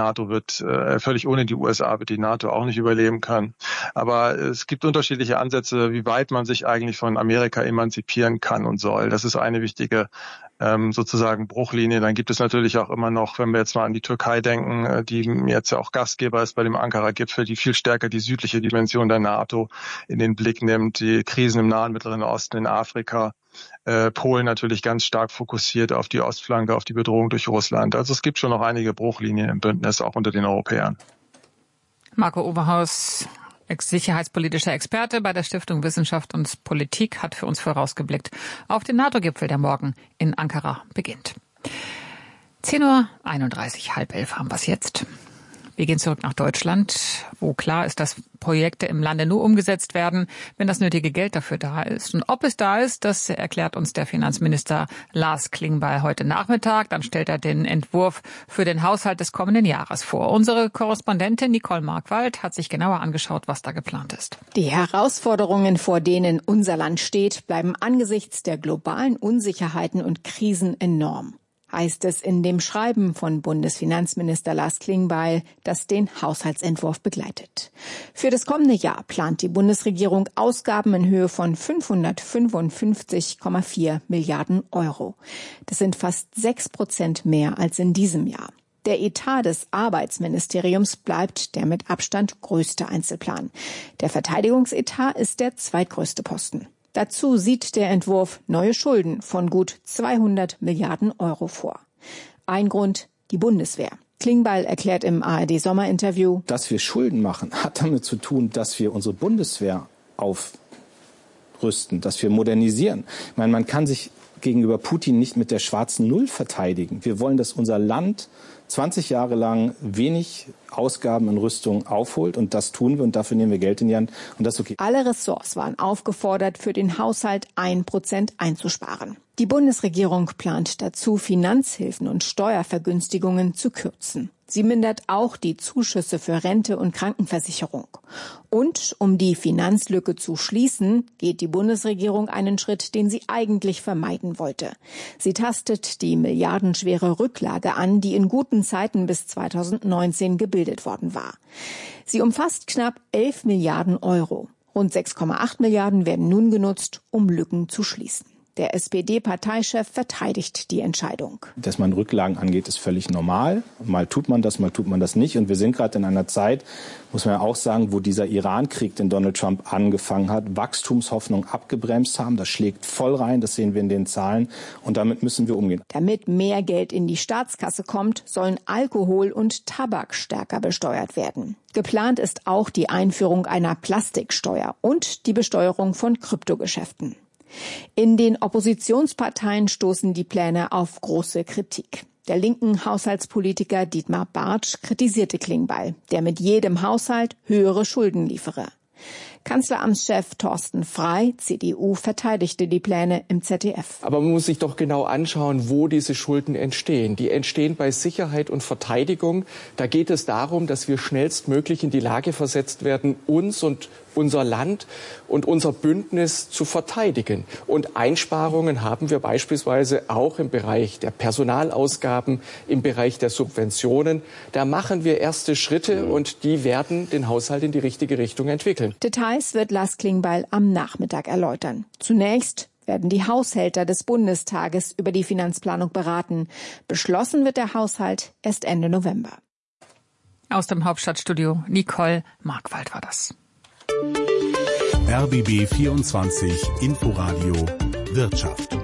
Speaker 23: USA wird die NATO auch nicht überleben können. Aber es gibt unterschiedliche Ansätze, wie weit man sich eigentlich von Amerika emanzipieren kann und soll. Das ist eine wichtige sozusagen Bruchlinie. Dann gibt es natürlich auch immer noch, wenn wir jetzt mal an die Türkei denken, die jetzt ja auch Gastgeber ist bei dem Ankara-Gipfel, die viel stärker die südliche Dimension der NATO in den Blick nimmt, die Krisen im Nahen Mittleren Osten, in Afrika. Polen natürlich ganz stark fokussiert auf die Ostflanke, auf die Bedrohung durch Russland. Also es gibt schon noch einige Bruchlinien im Bündnis, auch unter den Europäern.
Speaker 1: Marco Oberhaus, sicherheitspolitischer Experte bei der Stiftung Wissenschaft und Politik, hat für uns vorausgeblickt auf den NATO-Gipfel, der morgen in Ankara beginnt. 10:31 Uhr, 10:30 haben wir es jetzt. Wir gehen zurück nach Deutschland, wo klar ist, dass Projekte im Lande nur umgesetzt werden, wenn das nötige Geld dafür da ist. Und ob es da ist, das erklärt uns der Finanzminister Lars Klingbeil heute Nachmittag. Dann stellt er den Entwurf für den Haushalt des kommenden Jahres vor. Unsere Korrespondentin Nicole Markwald hat sich genauer angeschaut, was da geplant ist.
Speaker 8: Die Herausforderungen, vor denen unser Land steht, bleiben angesichts der globalen Unsicherheiten und Krisen enorm, heißt es in dem Schreiben von Bundesfinanzminister Lars Klingbeil, das den Haushaltsentwurf begleitet. Für das kommende Jahr plant die Bundesregierung Ausgaben in Höhe von 555,4 Milliarden Euro. Das sind fast 6% mehr als in diesem Jahr. Der Etat des Arbeitsministeriums bleibt der mit Abstand größte Einzelplan. Der Verteidigungsetat ist der zweitgrößte Posten. Dazu sieht der Entwurf neue Schulden von gut 200 Milliarden Euro vor. Ein Grund, die Bundeswehr. Klingbeil erklärt im ARD-Sommerinterview:
Speaker 9: Dass wir Schulden machen, hat damit zu tun, dass wir unsere Bundeswehr aufrüsten, dass wir modernisieren. Ich meine, man kann sich gegenüber Putin nicht mit der schwarzen Null verteidigen. Wir wollen, dass unser Land 20 Jahre lang wenig Ausgaben in Rüstung aufholt, und das tun wir, und dafür nehmen wir Geld in die Hand, und das ist okay.
Speaker 8: Alle Ressorts waren aufgefordert, für den Haushalt 1% einzusparen. Die Bundesregierung plant dazu, Finanzhilfen und Steuervergünstigungen zu kürzen. Sie mindert auch die Zuschüsse für Rente und Krankenversicherung. Und um die Finanzlücke zu schließen, geht die Bundesregierung einen Schritt, den sie eigentlich vermeiden wollte. Sie tastet die milliardenschwere Rücklage an, die in guten Zeiten bis 2019 gebildet worden war. Sie umfasst knapp 11 Milliarden Euro. Rund 6,8 Milliarden werden nun genutzt, um Lücken zu schließen. Der SPD-Parteichef verteidigt die Entscheidung.
Speaker 9: Dass man Rücklagen angeht, ist völlig normal. Mal tut man das nicht. Und wir sind gerade in einer Zeit, muss man ja auch sagen, wo dieser Iran-Krieg, den Donald Trump angefangen hat, Wachstumshoffnung abgebremst haben. Das schlägt voll rein, das sehen wir in den Zahlen. Und damit müssen wir umgehen.
Speaker 8: Damit mehr Geld in die Staatskasse kommt, sollen Alkohol und Tabak stärker besteuert werden. Geplant ist auch die Einführung einer Plastiksteuer und die Besteuerung von Kryptogeschäften. In den Oppositionsparteien stoßen die Pläne auf große Kritik. Der linken Haushaltspolitiker Dietmar Bartsch kritisierte Klingbeil, der mit jedem Haushalt höhere Schulden liefere. Kanzleramtschef Thorsten Frey, CDU, verteidigte die Pläne im ZDF.
Speaker 10: Aber man muss sich doch genau anschauen, wo diese Schulden entstehen. Die entstehen bei Sicherheit und Verteidigung. Da geht es darum, dass wir schnellstmöglich in die Lage versetzt werden, uns und unser Land und unser Bündnis zu verteidigen. Und Einsparungen haben wir beispielsweise auch im Bereich der Personalausgaben, im Bereich der Subventionen. Da machen wir erste Schritte und die werden den Haushalt in die richtige Richtung entwickeln.
Speaker 8: Details wird Lars Klingbeil am Nachmittag erläutern. Zunächst werden die Haushälter des Bundestages über die Finanzplanung beraten. Beschlossen wird der Haushalt erst Ende November.
Speaker 1: Aus dem Hauptstadtstudio Nicole Markwald war das.
Speaker 2: RBB 24 Inforadio Wirtschaft.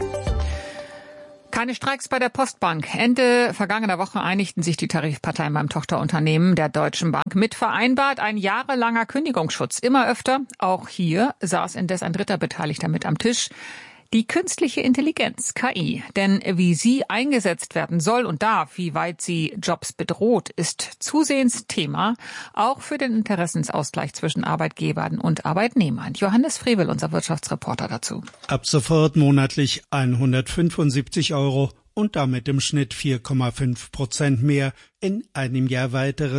Speaker 1: Keine Streiks bei der Postbank. Ende vergangener Woche einigten sich die Tarifparteien beim Tochterunternehmen der Deutschen Bank. Mit vereinbart ein jahrelanger Kündigungsschutz. Immer öfter, auch hier, saß indes ein dritter Beteiligter mit am Tisch. Die künstliche Intelligenz, KI. Denn wie sie eingesetzt werden soll und darf, wie weit sie Jobs bedroht, ist zusehends Thema, auch für den Interessensausgleich zwischen Arbeitgebern und Arbeitnehmern. Johannes Frevel, unser Wirtschaftsreporter dazu.
Speaker 11: Ab sofort monatlich 175 € und damit im Schnitt 4,5% mehr, in einem Jahr weitere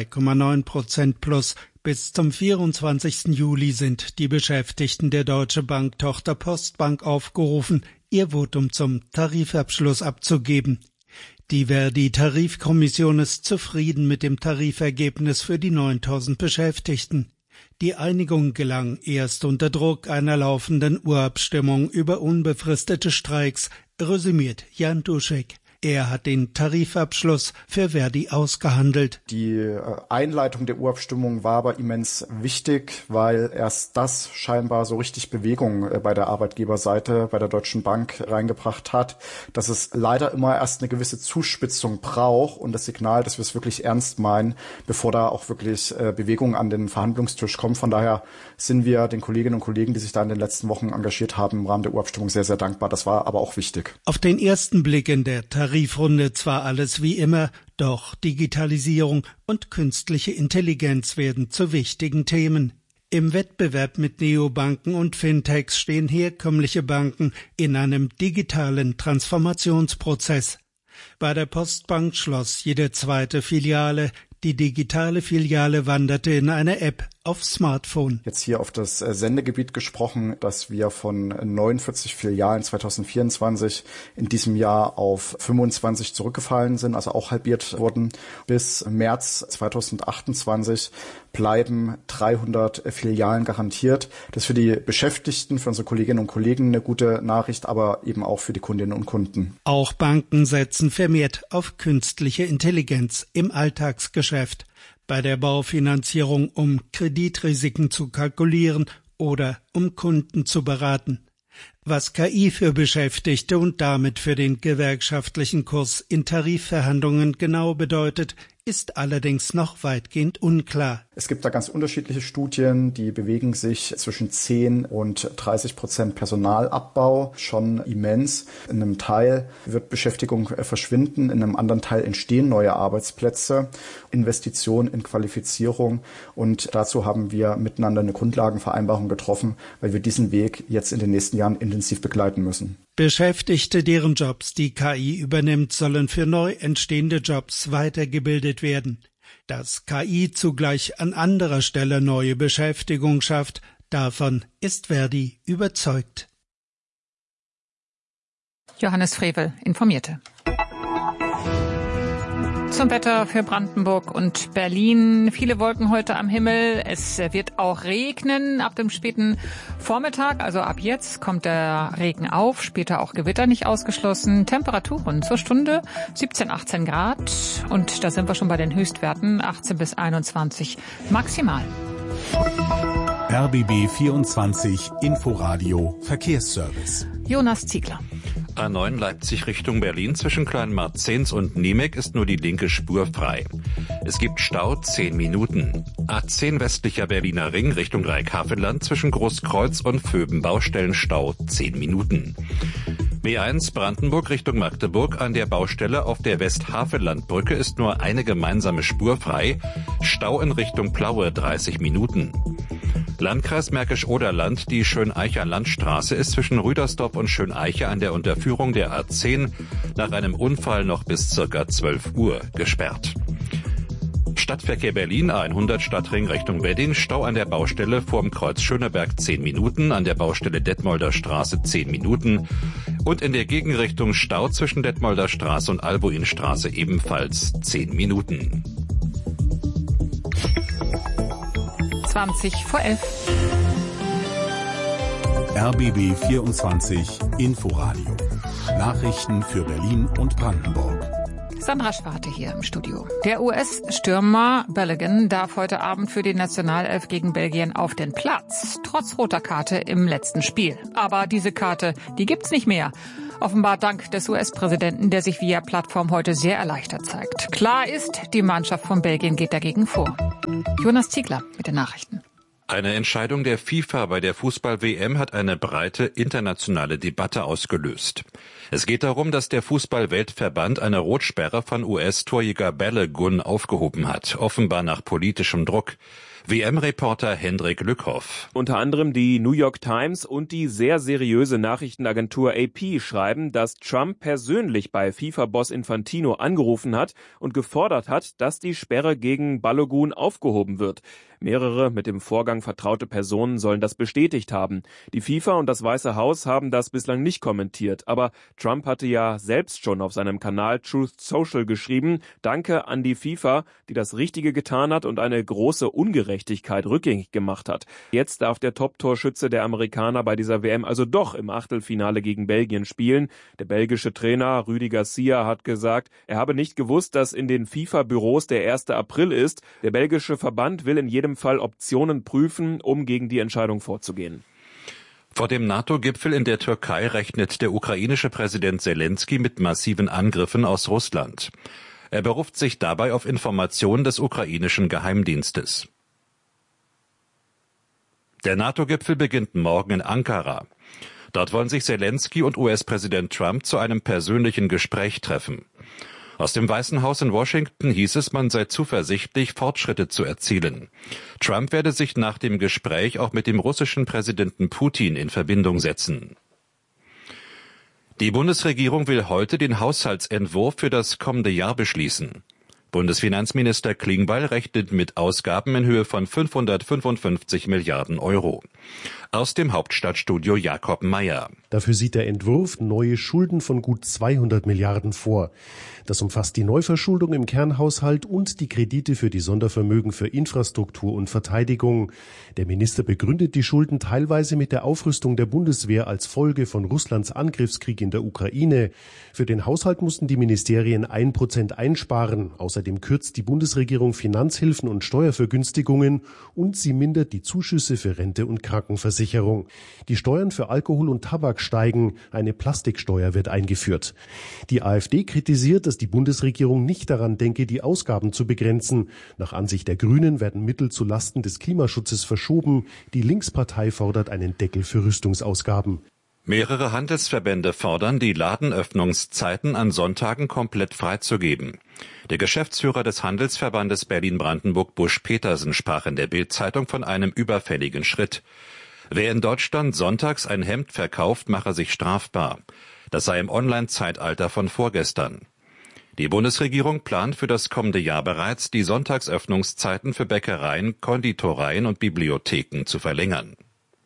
Speaker 11: 2,9% plus. Bis zum 24. Juli sind die Beschäftigten der Deutsche Bank Tochter Postbank aufgerufen, ihr Votum zum Tarifabschluss abzugeben. Die Verdi-Tarifkommission ist zufrieden mit dem Tarifergebnis für die 9.000 Beschäftigten. Die Einigung gelang erst unter Druck einer laufenden Urabstimmung über unbefristete Streiks, resümiert Jan Duschek. Er hat den Tarifabschluss für Verdi ausgehandelt.
Speaker 24: Die Einleitung der Urabstimmung war aber immens wichtig, weil erst das scheinbar so richtig Bewegung bei der Arbeitgeberseite, bei der Deutschen Bank reingebracht hat, dass es leider immer erst eine gewisse Zuspitzung braucht und das Signal, dass wir es wirklich ernst meinen, bevor da auch wirklich Bewegung an den Verhandlungstisch kommt. Von daher sind wir den Kolleginnen und Kollegen, die sich da in den letzten Wochen engagiert haben, im Rahmen der Urabstimmung sehr, sehr dankbar. Das war aber auch wichtig.
Speaker 11: Auf den ersten Blick in der Tarifrunde zwar alles wie immer, doch Digitalisierung und künstliche Intelligenz werden zu wichtigen Themen. Im Wettbewerb mit Neobanken und Fintechs stehen herkömmliche Banken in einem digitalen Transformationsprozess. Bei der Postbank schloss jede zweite Filiale. Die digitale Filiale wanderte in eine App auf Smartphone.
Speaker 24: Jetzt hier auf das Sendegebiet gesprochen, dass wir von 49 Filialen 2024 in diesem Jahr auf 25 zurückgefallen sind, also auch halbiert wurden. Bis März 2028 bleiben 300 Filialen garantiert. Das ist für die Beschäftigten, für unsere Kolleginnen und Kollegen eine gute Nachricht, aber eben auch für die Kundinnen und Kunden.
Speaker 11: Auch Banken setzen vermehrt auf künstliche Intelligenz im Alltagsgeschäft. Bei der Baufinanzierung, um Kreditrisiken zu kalkulieren oder um Kunden zu beraten. Was KI für Beschäftigte und damit für den gewerkschaftlichen Kurs in Tarifverhandlungen genau bedeutet, ist allerdings noch weitgehend unklar.
Speaker 24: Es gibt da ganz unterschiedliche Studien, die bewegen sich zwischen 10% und 30% Personalabbau, schon immens. In einem Teil wird Beschäftigung verschwinden, in einem anderen Teil entstehen neue Arbeitsplätze, Investitionen in Qualifizierung, und dazu haben wir miteinander eine Grundlagenvereinbarung getroffen, weil wir diesen Weg jetzt in den nächsten Jahren intensiv begleiten müssen.
Speaker 11: Beschäftigte, deren Jobs die KI übernimmt, sollen für neu entstehende Jobs weitergebildet werden. Dass KI zugleich an anderer Stelle neue Beschäftigung schafft, davon ist Verdi überzeugt.
Speaker 1: Johannes Frevel informierte. Zum Wetter für Brandenburg und Berlin. Viele Wolken heute am Himmel. Es wird auch regnen ab dem späten Vormittag. Also ab jetzt kommt der Regen auf. Später auch Gewitter nicht ausgeschlossen. Temperaturen zur Stunde 17, 18 Grad. Und da sind wir schon bei den Höchstwerten 18 bis 21 maximal.
Speaker 2: RBB 24 Inforadio Verkehrsservice.
Speaker 1: Jonas Ziegler.
Speaker 5: A9 Leipzig Richtung Berlin zwischen Kleinmarzens und Niemek ist nur die linke Spur frei. Es gibt Stau 10 Minuten. A10 westlicher Berliner Ring Richtung Dreieckhavelland zwischen Großkreuz und Vöben Baustellenstau 10 Minuten. B1 Brandenburg Richtung Magdeburg an der Baustelle auf der Westhavellandbrücke ist nur eine gemeinsame Spur frei. Stau in Richtung Plaue 30 Minuten. Landkreis Märkisch-Oderland, die Schöneicher Landstraße ist zwischen Rüdersdorf und Schöneiche an der Unterführung der A10 nach einem Unfall noch bis ca. 12 Uhr gesperrt. Stadtverkehr Berlin A100 Stadtring Richtung Wedding, Stau an der Baustelle vorm Kreuz Schöneberg 10 Minuten, an der Baustelle Detmolder Straße 10 Minuten und in der Gegenrichtung Stau zwischen Detmolder Straße und Albuinstraße ebenfalls 10 Minuten.
Speaker 1: 20 vor 11.
Speaker 2: RBB 24 Inforadio. Nachrichten für Berlin und Brandenburg.
Speaker 1: Sandra Schwarte hier im Studio. Der US-Stürmer Balogun darf heute Abend für die Nationalelf gegen Belgien auf den Platz, trotz roter Karte im letzten Spiel. Aber diese Karte, die gibt's nicht mehr. Offenbar dank des US-Präsidenten, der sich via Plattform heute sehr erleichtert zeigt. Klar ist, die Mannschaft von Belgien geht dagegen vor. Jonas Ziegler mit den Nachrichten.
Speaker 5: Eine Entscheidung der FIFA bei der Fußball-WM hat eine breite internationale Debatte ausgelöst. Es geht darum, dass der Fußball-Weltverband eine Rotsperre von US-Torjäger Balogun aufgehoben hat, offenbar nach politischem Druck. WM-Reporter Hendrik Lückhoff.
Speaker 7: Unter anderem die New York Times und die sehr seriöse Nachrichtenagentur AP schreiben, dass Trump persönlich bei FIFA-Boss Infantino angerufen hat und gefordert hat, dass die Sperre gegen Balogun aufgehoben wird. Mehrere mit dem Vorgang vertraute Personen sollen das bestätigt haben. Die FIFA und das Weiße Haus haben das bislang nicht kommentiert. Aber Trump hatte ja selbst schon auf seinem Kanal Truth Social geschrieben, Danke an die FIFA, die das Richtige getan hat und eine große Ungerechtigkeit rückgängig gemacht hat. Jetzt darf der Top-Torschütze der Amerikaner bei dieser WM also doch im Achtelfinale gegen Belgien spielen. Der belgische Trainer Rudi Garcia hat gesagt, er habe nicht gewusst, dass in den FIFA-Büros der 1. April ist. Der belgische Verband will in jedem Fall Optionen prüfen, um gegen die Entscheidung vorzugehen.
Speaker 5: Vor dem NATO-Gipfel in der Türkei rechnet der ukrainische Präsident Selenskyj mit massiven Angriffen aus Russland. Er beruft sich dabei auf Informationen des ukrainischen Geheimdienstes. Der NATO-Gipfel beginnt morgen in Ankara. Dort wollen sich Selenskyj und US-Präsident Trump zu einem persönlichen Gespräch treffen. Aus dem Weißen Haus in Washington hieß es, man sei zuversichtlich, Fortschritte zu erzielen. Trump werde sich nach dem Gespräch auch mit dem russischen Präsidenten Putin in Verbindung setzen. Die Bundesregierung will heute den Haushaltsentwurf für das kommende Jahr beschließen. Bundesfinanzminister Klingbeil rechnet mit Ausgaben in Höhe von 555 Milliarden Euro. Aus dem Hauptstadtstudio Jakob Mayer.
Speaker 13: Dafür sieht der Entwurf neue Schulden von gut 200 Milliarden vor. Das umfasst die Neuverschuldung im Kernhaushalt und die Kredite für die Sondervermögen für Infrastruktur und Verteidigung. Der Minister begründet die Schulden teilweise mit der Aufrüstung der Bundeswehr als Folge von Russlands Angriffskrieg in der Ukraine. Für den Haushalt mussten die Ministerien 1% einsparen. Außerdem Außerdem kürzt die Bundesregierung Finanzhilfen und Steuervergünstigungen und sie mindert die Zuschüsse für Rente und Krankenversicherung. Die Steuern für Alkohol und Tabak steigen, eine Plastiksteuer wird eingeführt. Die AfD kritisiert, dass die Bundesregierung nicht daran denke, die Ausgaben zu begrenzen. Nach Ansicht der Grünen werden Mittel zu Lasten des Klimaschutzes verschoben. Die Linkspartei fordert einen Deckel für Rüstungsausgaben.
Speaker 5: Mehrere Handelsverbände fordern, die Ladenöffnungszeiten an Sonntagen komplett freizugeben. Der Geschäftsführer des Handelsverbandes Berlin-Brandenburg, Busch Petersen, sprach in der Bild-Zeitung von einem überfälligen Schritt. Wer in Deutschland sonntags ein Hemd verkauft, mache sich strafbar. Das sei im Online-Zeitalter von vorgestern. Die Bundesregierung plant für das kommende Jahr bereits, die Sonntagsöffnungszeiten für Bäckereien, Konditoreien und Bibliotheken zu verlängern.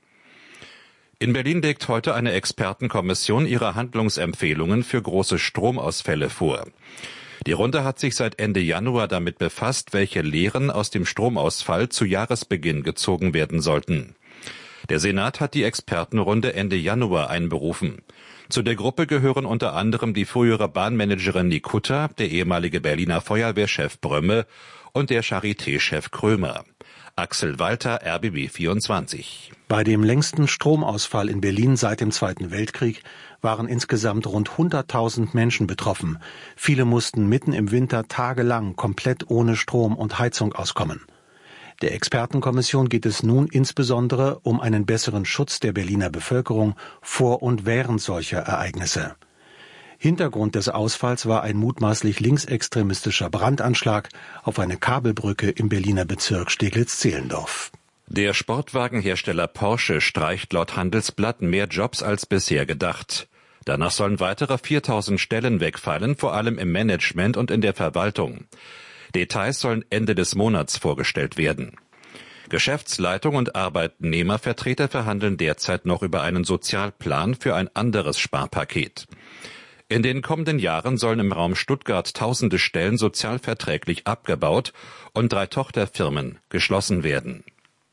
Speaker 5: In Berlin legt heute eine Expertenkommission ihre Handlungsempfehlungen für große Stromausfälle vor. Die Runde hat sich seit Ende Januar damit befasst, welche Lehren aus dem Stromausfall zu Jahresbeginn gezogen werden sollten. Der Senat hat die Expertenrunde Ende Januar einberufen. Zu der Gruppe gehören unter anderem die frühere Bahnmanagerin Nikutta, der ehemalige Berliner Feuerwehrchef Brömme und der Charité-Chef Krömer. Axel Walter, RBB 24.
Speaker 12: Bei dem längsten Stromausfall in Berlin seit dem Zweiten Weltkrieg waren insgesamt rund 100.000 Menschen betroffen. Viele mussten mitten im Winter tagelang komplett ohne Strom und Heizung auskommen. Der Expertenkommission geht es nun insbesondere um einen besseren Schutz der Berliner Bevölkerung vor und während solcher Ereignisse. Hintergrund des Ausfalls war ein mutmaßlich linksextremistischer Brandanschlag auf eine Kabelbrücke im Berliner Bezirk Steglitz-Zehlendorf.
Speaker 5: Der Sportwagenhersteller Porsche streicht laut Handelsblatt mehr Jobs als bisher gedacht. Danach sollen weitere 4.000 Stellen wegfallen, vor allem im Management und in der Verwaltung. Details sollen Ende des Monats vorgestellt werden. Geschäftsleitung und Arbeitnehmervertreter verhandeln derzeit noch über einen Sozialplan für ein anderes Sparpaket. In den kommenden Jahren sollen im Raum Stuttgart tausende Stellen sozialverträglich abgebaut und 3 Tochterfirmen geschlossen werden.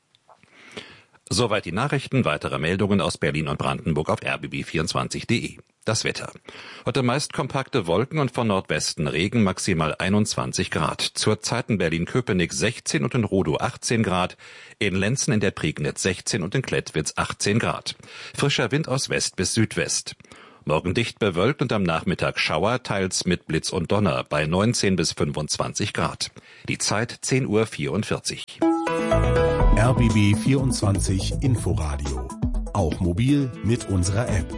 Speaker 5: Soweit die Nachrichten. Weitere Meldungen aus Berlin und Brandenburg auf rbb24.de. Das Wetter. Heute meist kompakte Wolken und von Nordwesten Regen, maximal 21 Grad. Zurzeit in Berlin-Köpenick 16 und in Rudow 18 Grad. In Lenzen in der Prignitz 16 und in Klettwitz 18 Grad. Frischer Wind aus West bis Südwest. Morgen dicht bewölkt und am Nachmittag Schauer, teils mit Blitz und Donner bei 19 bis 25 Grad. Die Zeit 10:44 Uhr.
Speaker 2: RBB 24 Inforadio. Auch mobil mit unserer App.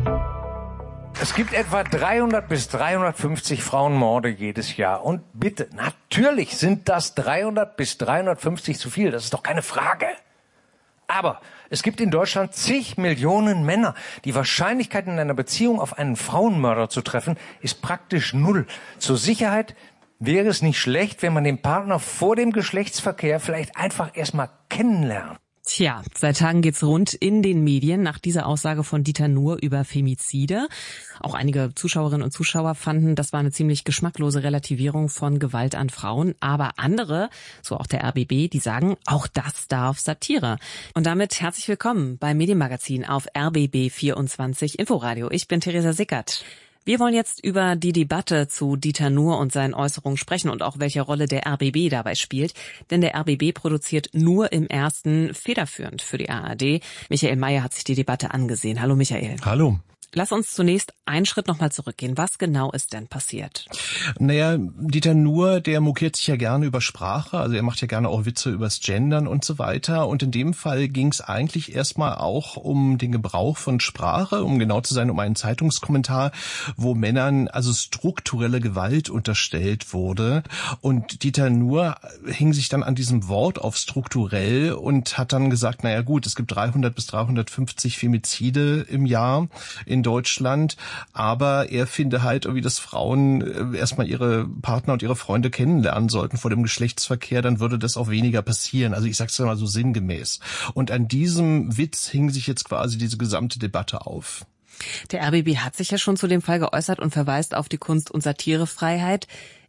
Speaker 14: Es gibt etwa 300 bis 350 Frauenmorde jedes Jahr. Und bitte, natürlich sind das 300 bis 350 zu viel. Das ist doch keine Frage. Aber es gibt in Deutschland zig Millionen Männer. Die Wahrscheinlichkeit, in einer Beziehung auf einen Frauenmörder zu treffen, ist praktisch null. Zur Sicherheit wäre es nicht schlecht, wenn man den Partner vor dem Geschlechtsverkehr vielleicht einfach erstmal kennenlernt.
Speaker 15: Tja, seit Tagen geht's rund in den Medien nach dieser Aussage von Dieter Nuhr über Femizide. Auch einige Zuschauerinnen und Zuschauer fanden, das war eine ziemlich geschmacklose Relativierung von Gewalt an Frauen. Aber andere, so auch der RBB, die sagen, auch das darf Satire. Und damit herzlich willkommen beim Medienmagazin auf RBB 24 Inforadio. Ich bin Theresa Sickert. Wir wollen jetzt über die Debatte zu Dieter Nuhr und seinen Äußerungen sprechen und auch welche Rolle der RBB dabei spielt. Denn der RBB produziert nur im Ersten federführend für die ARD. Michael Mayer hat sich die Debatte angesehen. Hallo Michael.
Speaker 16: Hallo.
Speaker 15: Lass uns zunächst einen Schritt nochmal zurückgehen. Was genau ist denn passiert?
Speaker 16: Naja, Dieter Nuhr, der mokiert sich ja gerne über Sprache, also er macht ja gerne auch Witze übers Gendern und so weiter. Und in dem Fall ging es eigentlich erstmal auch um den Gebrauch von Sprache, um genau zu sein, um einen Zeitungskommentar, wo Männern also strukturelle Gewalt unterstellt wurde. Und Dieter Nuhr hing sich dann an diesem Wort auf strukturell und hat dann gesagt, naja gut, es gibt 300 bis 350 Femizide im Jahr in Deutschland, aber er finde halt irgendwie, dass Frauen erstmal ihre Partner und ihre Freunde kennenlernen sollten vor dem Geschlechtsverkehr, dann würde das auch weniger passieren. Also ich sag's mal so sinngemäß. Und an diesem Witz hing sich jetzt quasi diese gesamte Debatte auf.
Speaker 15: Der RBB hat sich ja schon zu dem Fall geäußert und verweist auf die Kunst- und Satirefreiheit.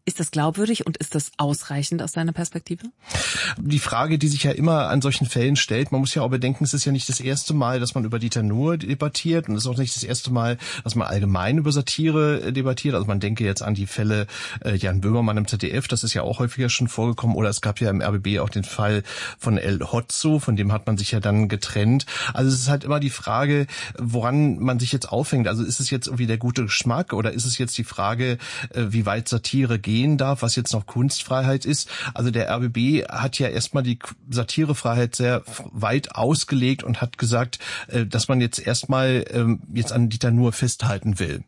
Speaker 15: Ist das glaubwürdig und ist das ausreichend aus deiner Perspektive?
Speaker 16: Die Frage, die sich ja immer an solchen Fällen stellt, man muss ja auch bedenken, es ist ja nicht das erste Mal, dass man über Dieter Nuhr debattiert und es ist auch nicht das erste Mal, dass man allgemein über Satire debattiert. Also man denke jetzt an die Fälle Jan Böhmermann im ZDF, das ist ja auch häufiger schon vorgekommen, oder es gab ja im RBB auch den Fall von El Hotzo, von dem hat man sich ja dann getrennt. Also es ist halt immer die Frage, woran man sich jetzt aufhängt. Also ist es jetzt irgendwie der gute Geschmack oder ist es jetzt die Frage, wie weit Satire gehen darf, was jetzt noch Kunstfreiheit ist. Also der RBB hat ja erstmal die Satirefreiheit sehr weit ausgelegt und hat gesagt, dass man jetzt erstmal jetzt an Dieter Nuhr festhalten will.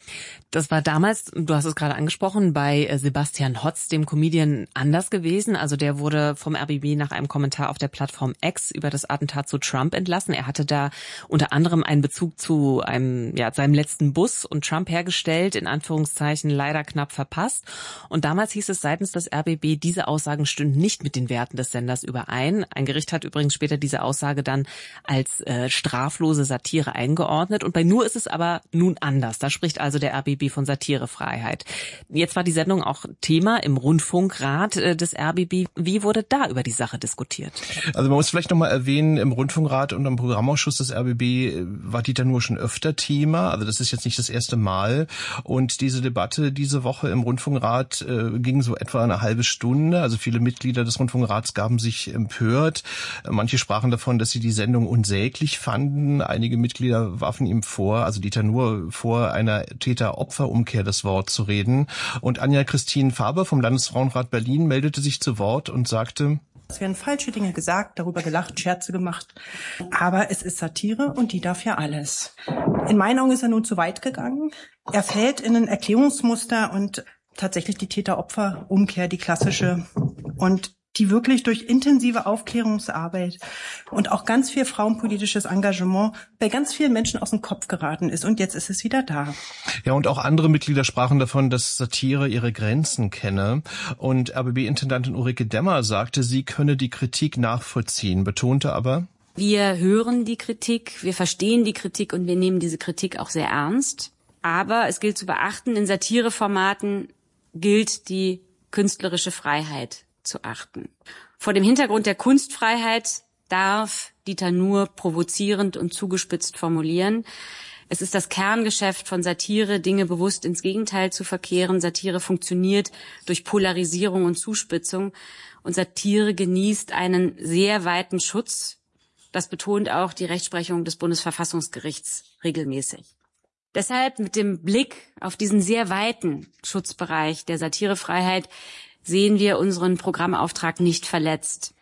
Speaker 15: Das war damals, du hast es gerade angesprochen, bei Sebastian Hotz, dem Comedian, anders gewesen. Also der wurde vom RBB nach einem Kommentar auf der Plattform X über das Attentat zu Trump entlassen. Er hatte da unter anderem einen Bezug zu seinem letzten Bus und Trump hergestellt, in Anführungszeichen leider knapp verpasst. Und damals hieß es seitens des RBB, diese Aussagen stünden nicht mit den Werten des Senders überein. Ein Gericht hat übrigens später diese Aussage dann als straflose Satire eingeordnet. Und bei Nuhr ist es aber nun anders. Da spricht also der RBB von Satirefreiheit. Jetzt war die Sendung auch Thema im Rundfunkrat des RBB. Wie wurde da über die Sache diskutiert?
Speaker 16: Also man muss vielleicht nochmal erwähnen, im Rundfunkrat und im Programmausschuss des RBB war Dieter Nuhr schon öfter Thema. Also das ist jetzt nicht das erste Mal. Und diese Debatte diese Woche im Rundfunkrat ging so etwa eine halbe Stunde. Also viele Mitglieder des Rundfunkrats gaben sich empört. Manche sprachen davon, dass sie die Sendung unsäglich fanden. Einige Mitglieder warfen ihm vor, also Dieter Nuhr vor, einer Täter-Opfer-Umkehr das Wort zu reden. Und Anja-Christine Faber vom Landesfrauenrat Berlin meldete sich zu Wort und sagte:
Speaker 17: Es werden falsche Dinge gesagt, darüber gelacht, Scherze gemacht. Aber es ist Satire und die darf ja alles. In meinen Augen ist er nun zu weit gegangen. Er fällt in ein Erklärungsmuster und tatsächlich die Täter-Opfer-Umkehr, die klassische. Und die wirklich durch intensive Aufklärungsarbeit und auch ganz viel frauenpolitisches Engagement bei ganz vielen Menschen aus dem Kopf geraten ist. Und jetzt ist es wieder da.
Speaker 16: Ja, und auch andere Mitglieder sprachen davon, dass Satire ihre Grenzen kenne. Und RBB-Intendantin Ulrike Demmer sagte, sie könne die Kritik nachvollziehen, betonte aber:
Speaker 19: Wir hören die Kritik, wir verstehen die Kritik und wir nehmen diese Kritik auch sehr ernst. Aber es gilt zu beachten, in Satireformaten gilt die künstlerische Freiheit zu achten. Vor dem Hintergrund der Kunstfreiheit darf Dieter Nuhr provozierend und zugespitzt formulieren. Es ist das Kerngeschäft von Satire, Dinge bewusst ins Gegenteil zu verkehren. Satire funktioniert durch Polarisierung und Zuspitzung. Und Satire genießt einen sehr weiten Schutz. Das betont auch die Rechtsprechung des Bundesverfassungsgerichts regelmäßig. Deshalb mit dem Blick auf diesen sehr weiten Schutzbereich der Satirefreiheit sehen wir unseren Programmauftrag nicht verletzt.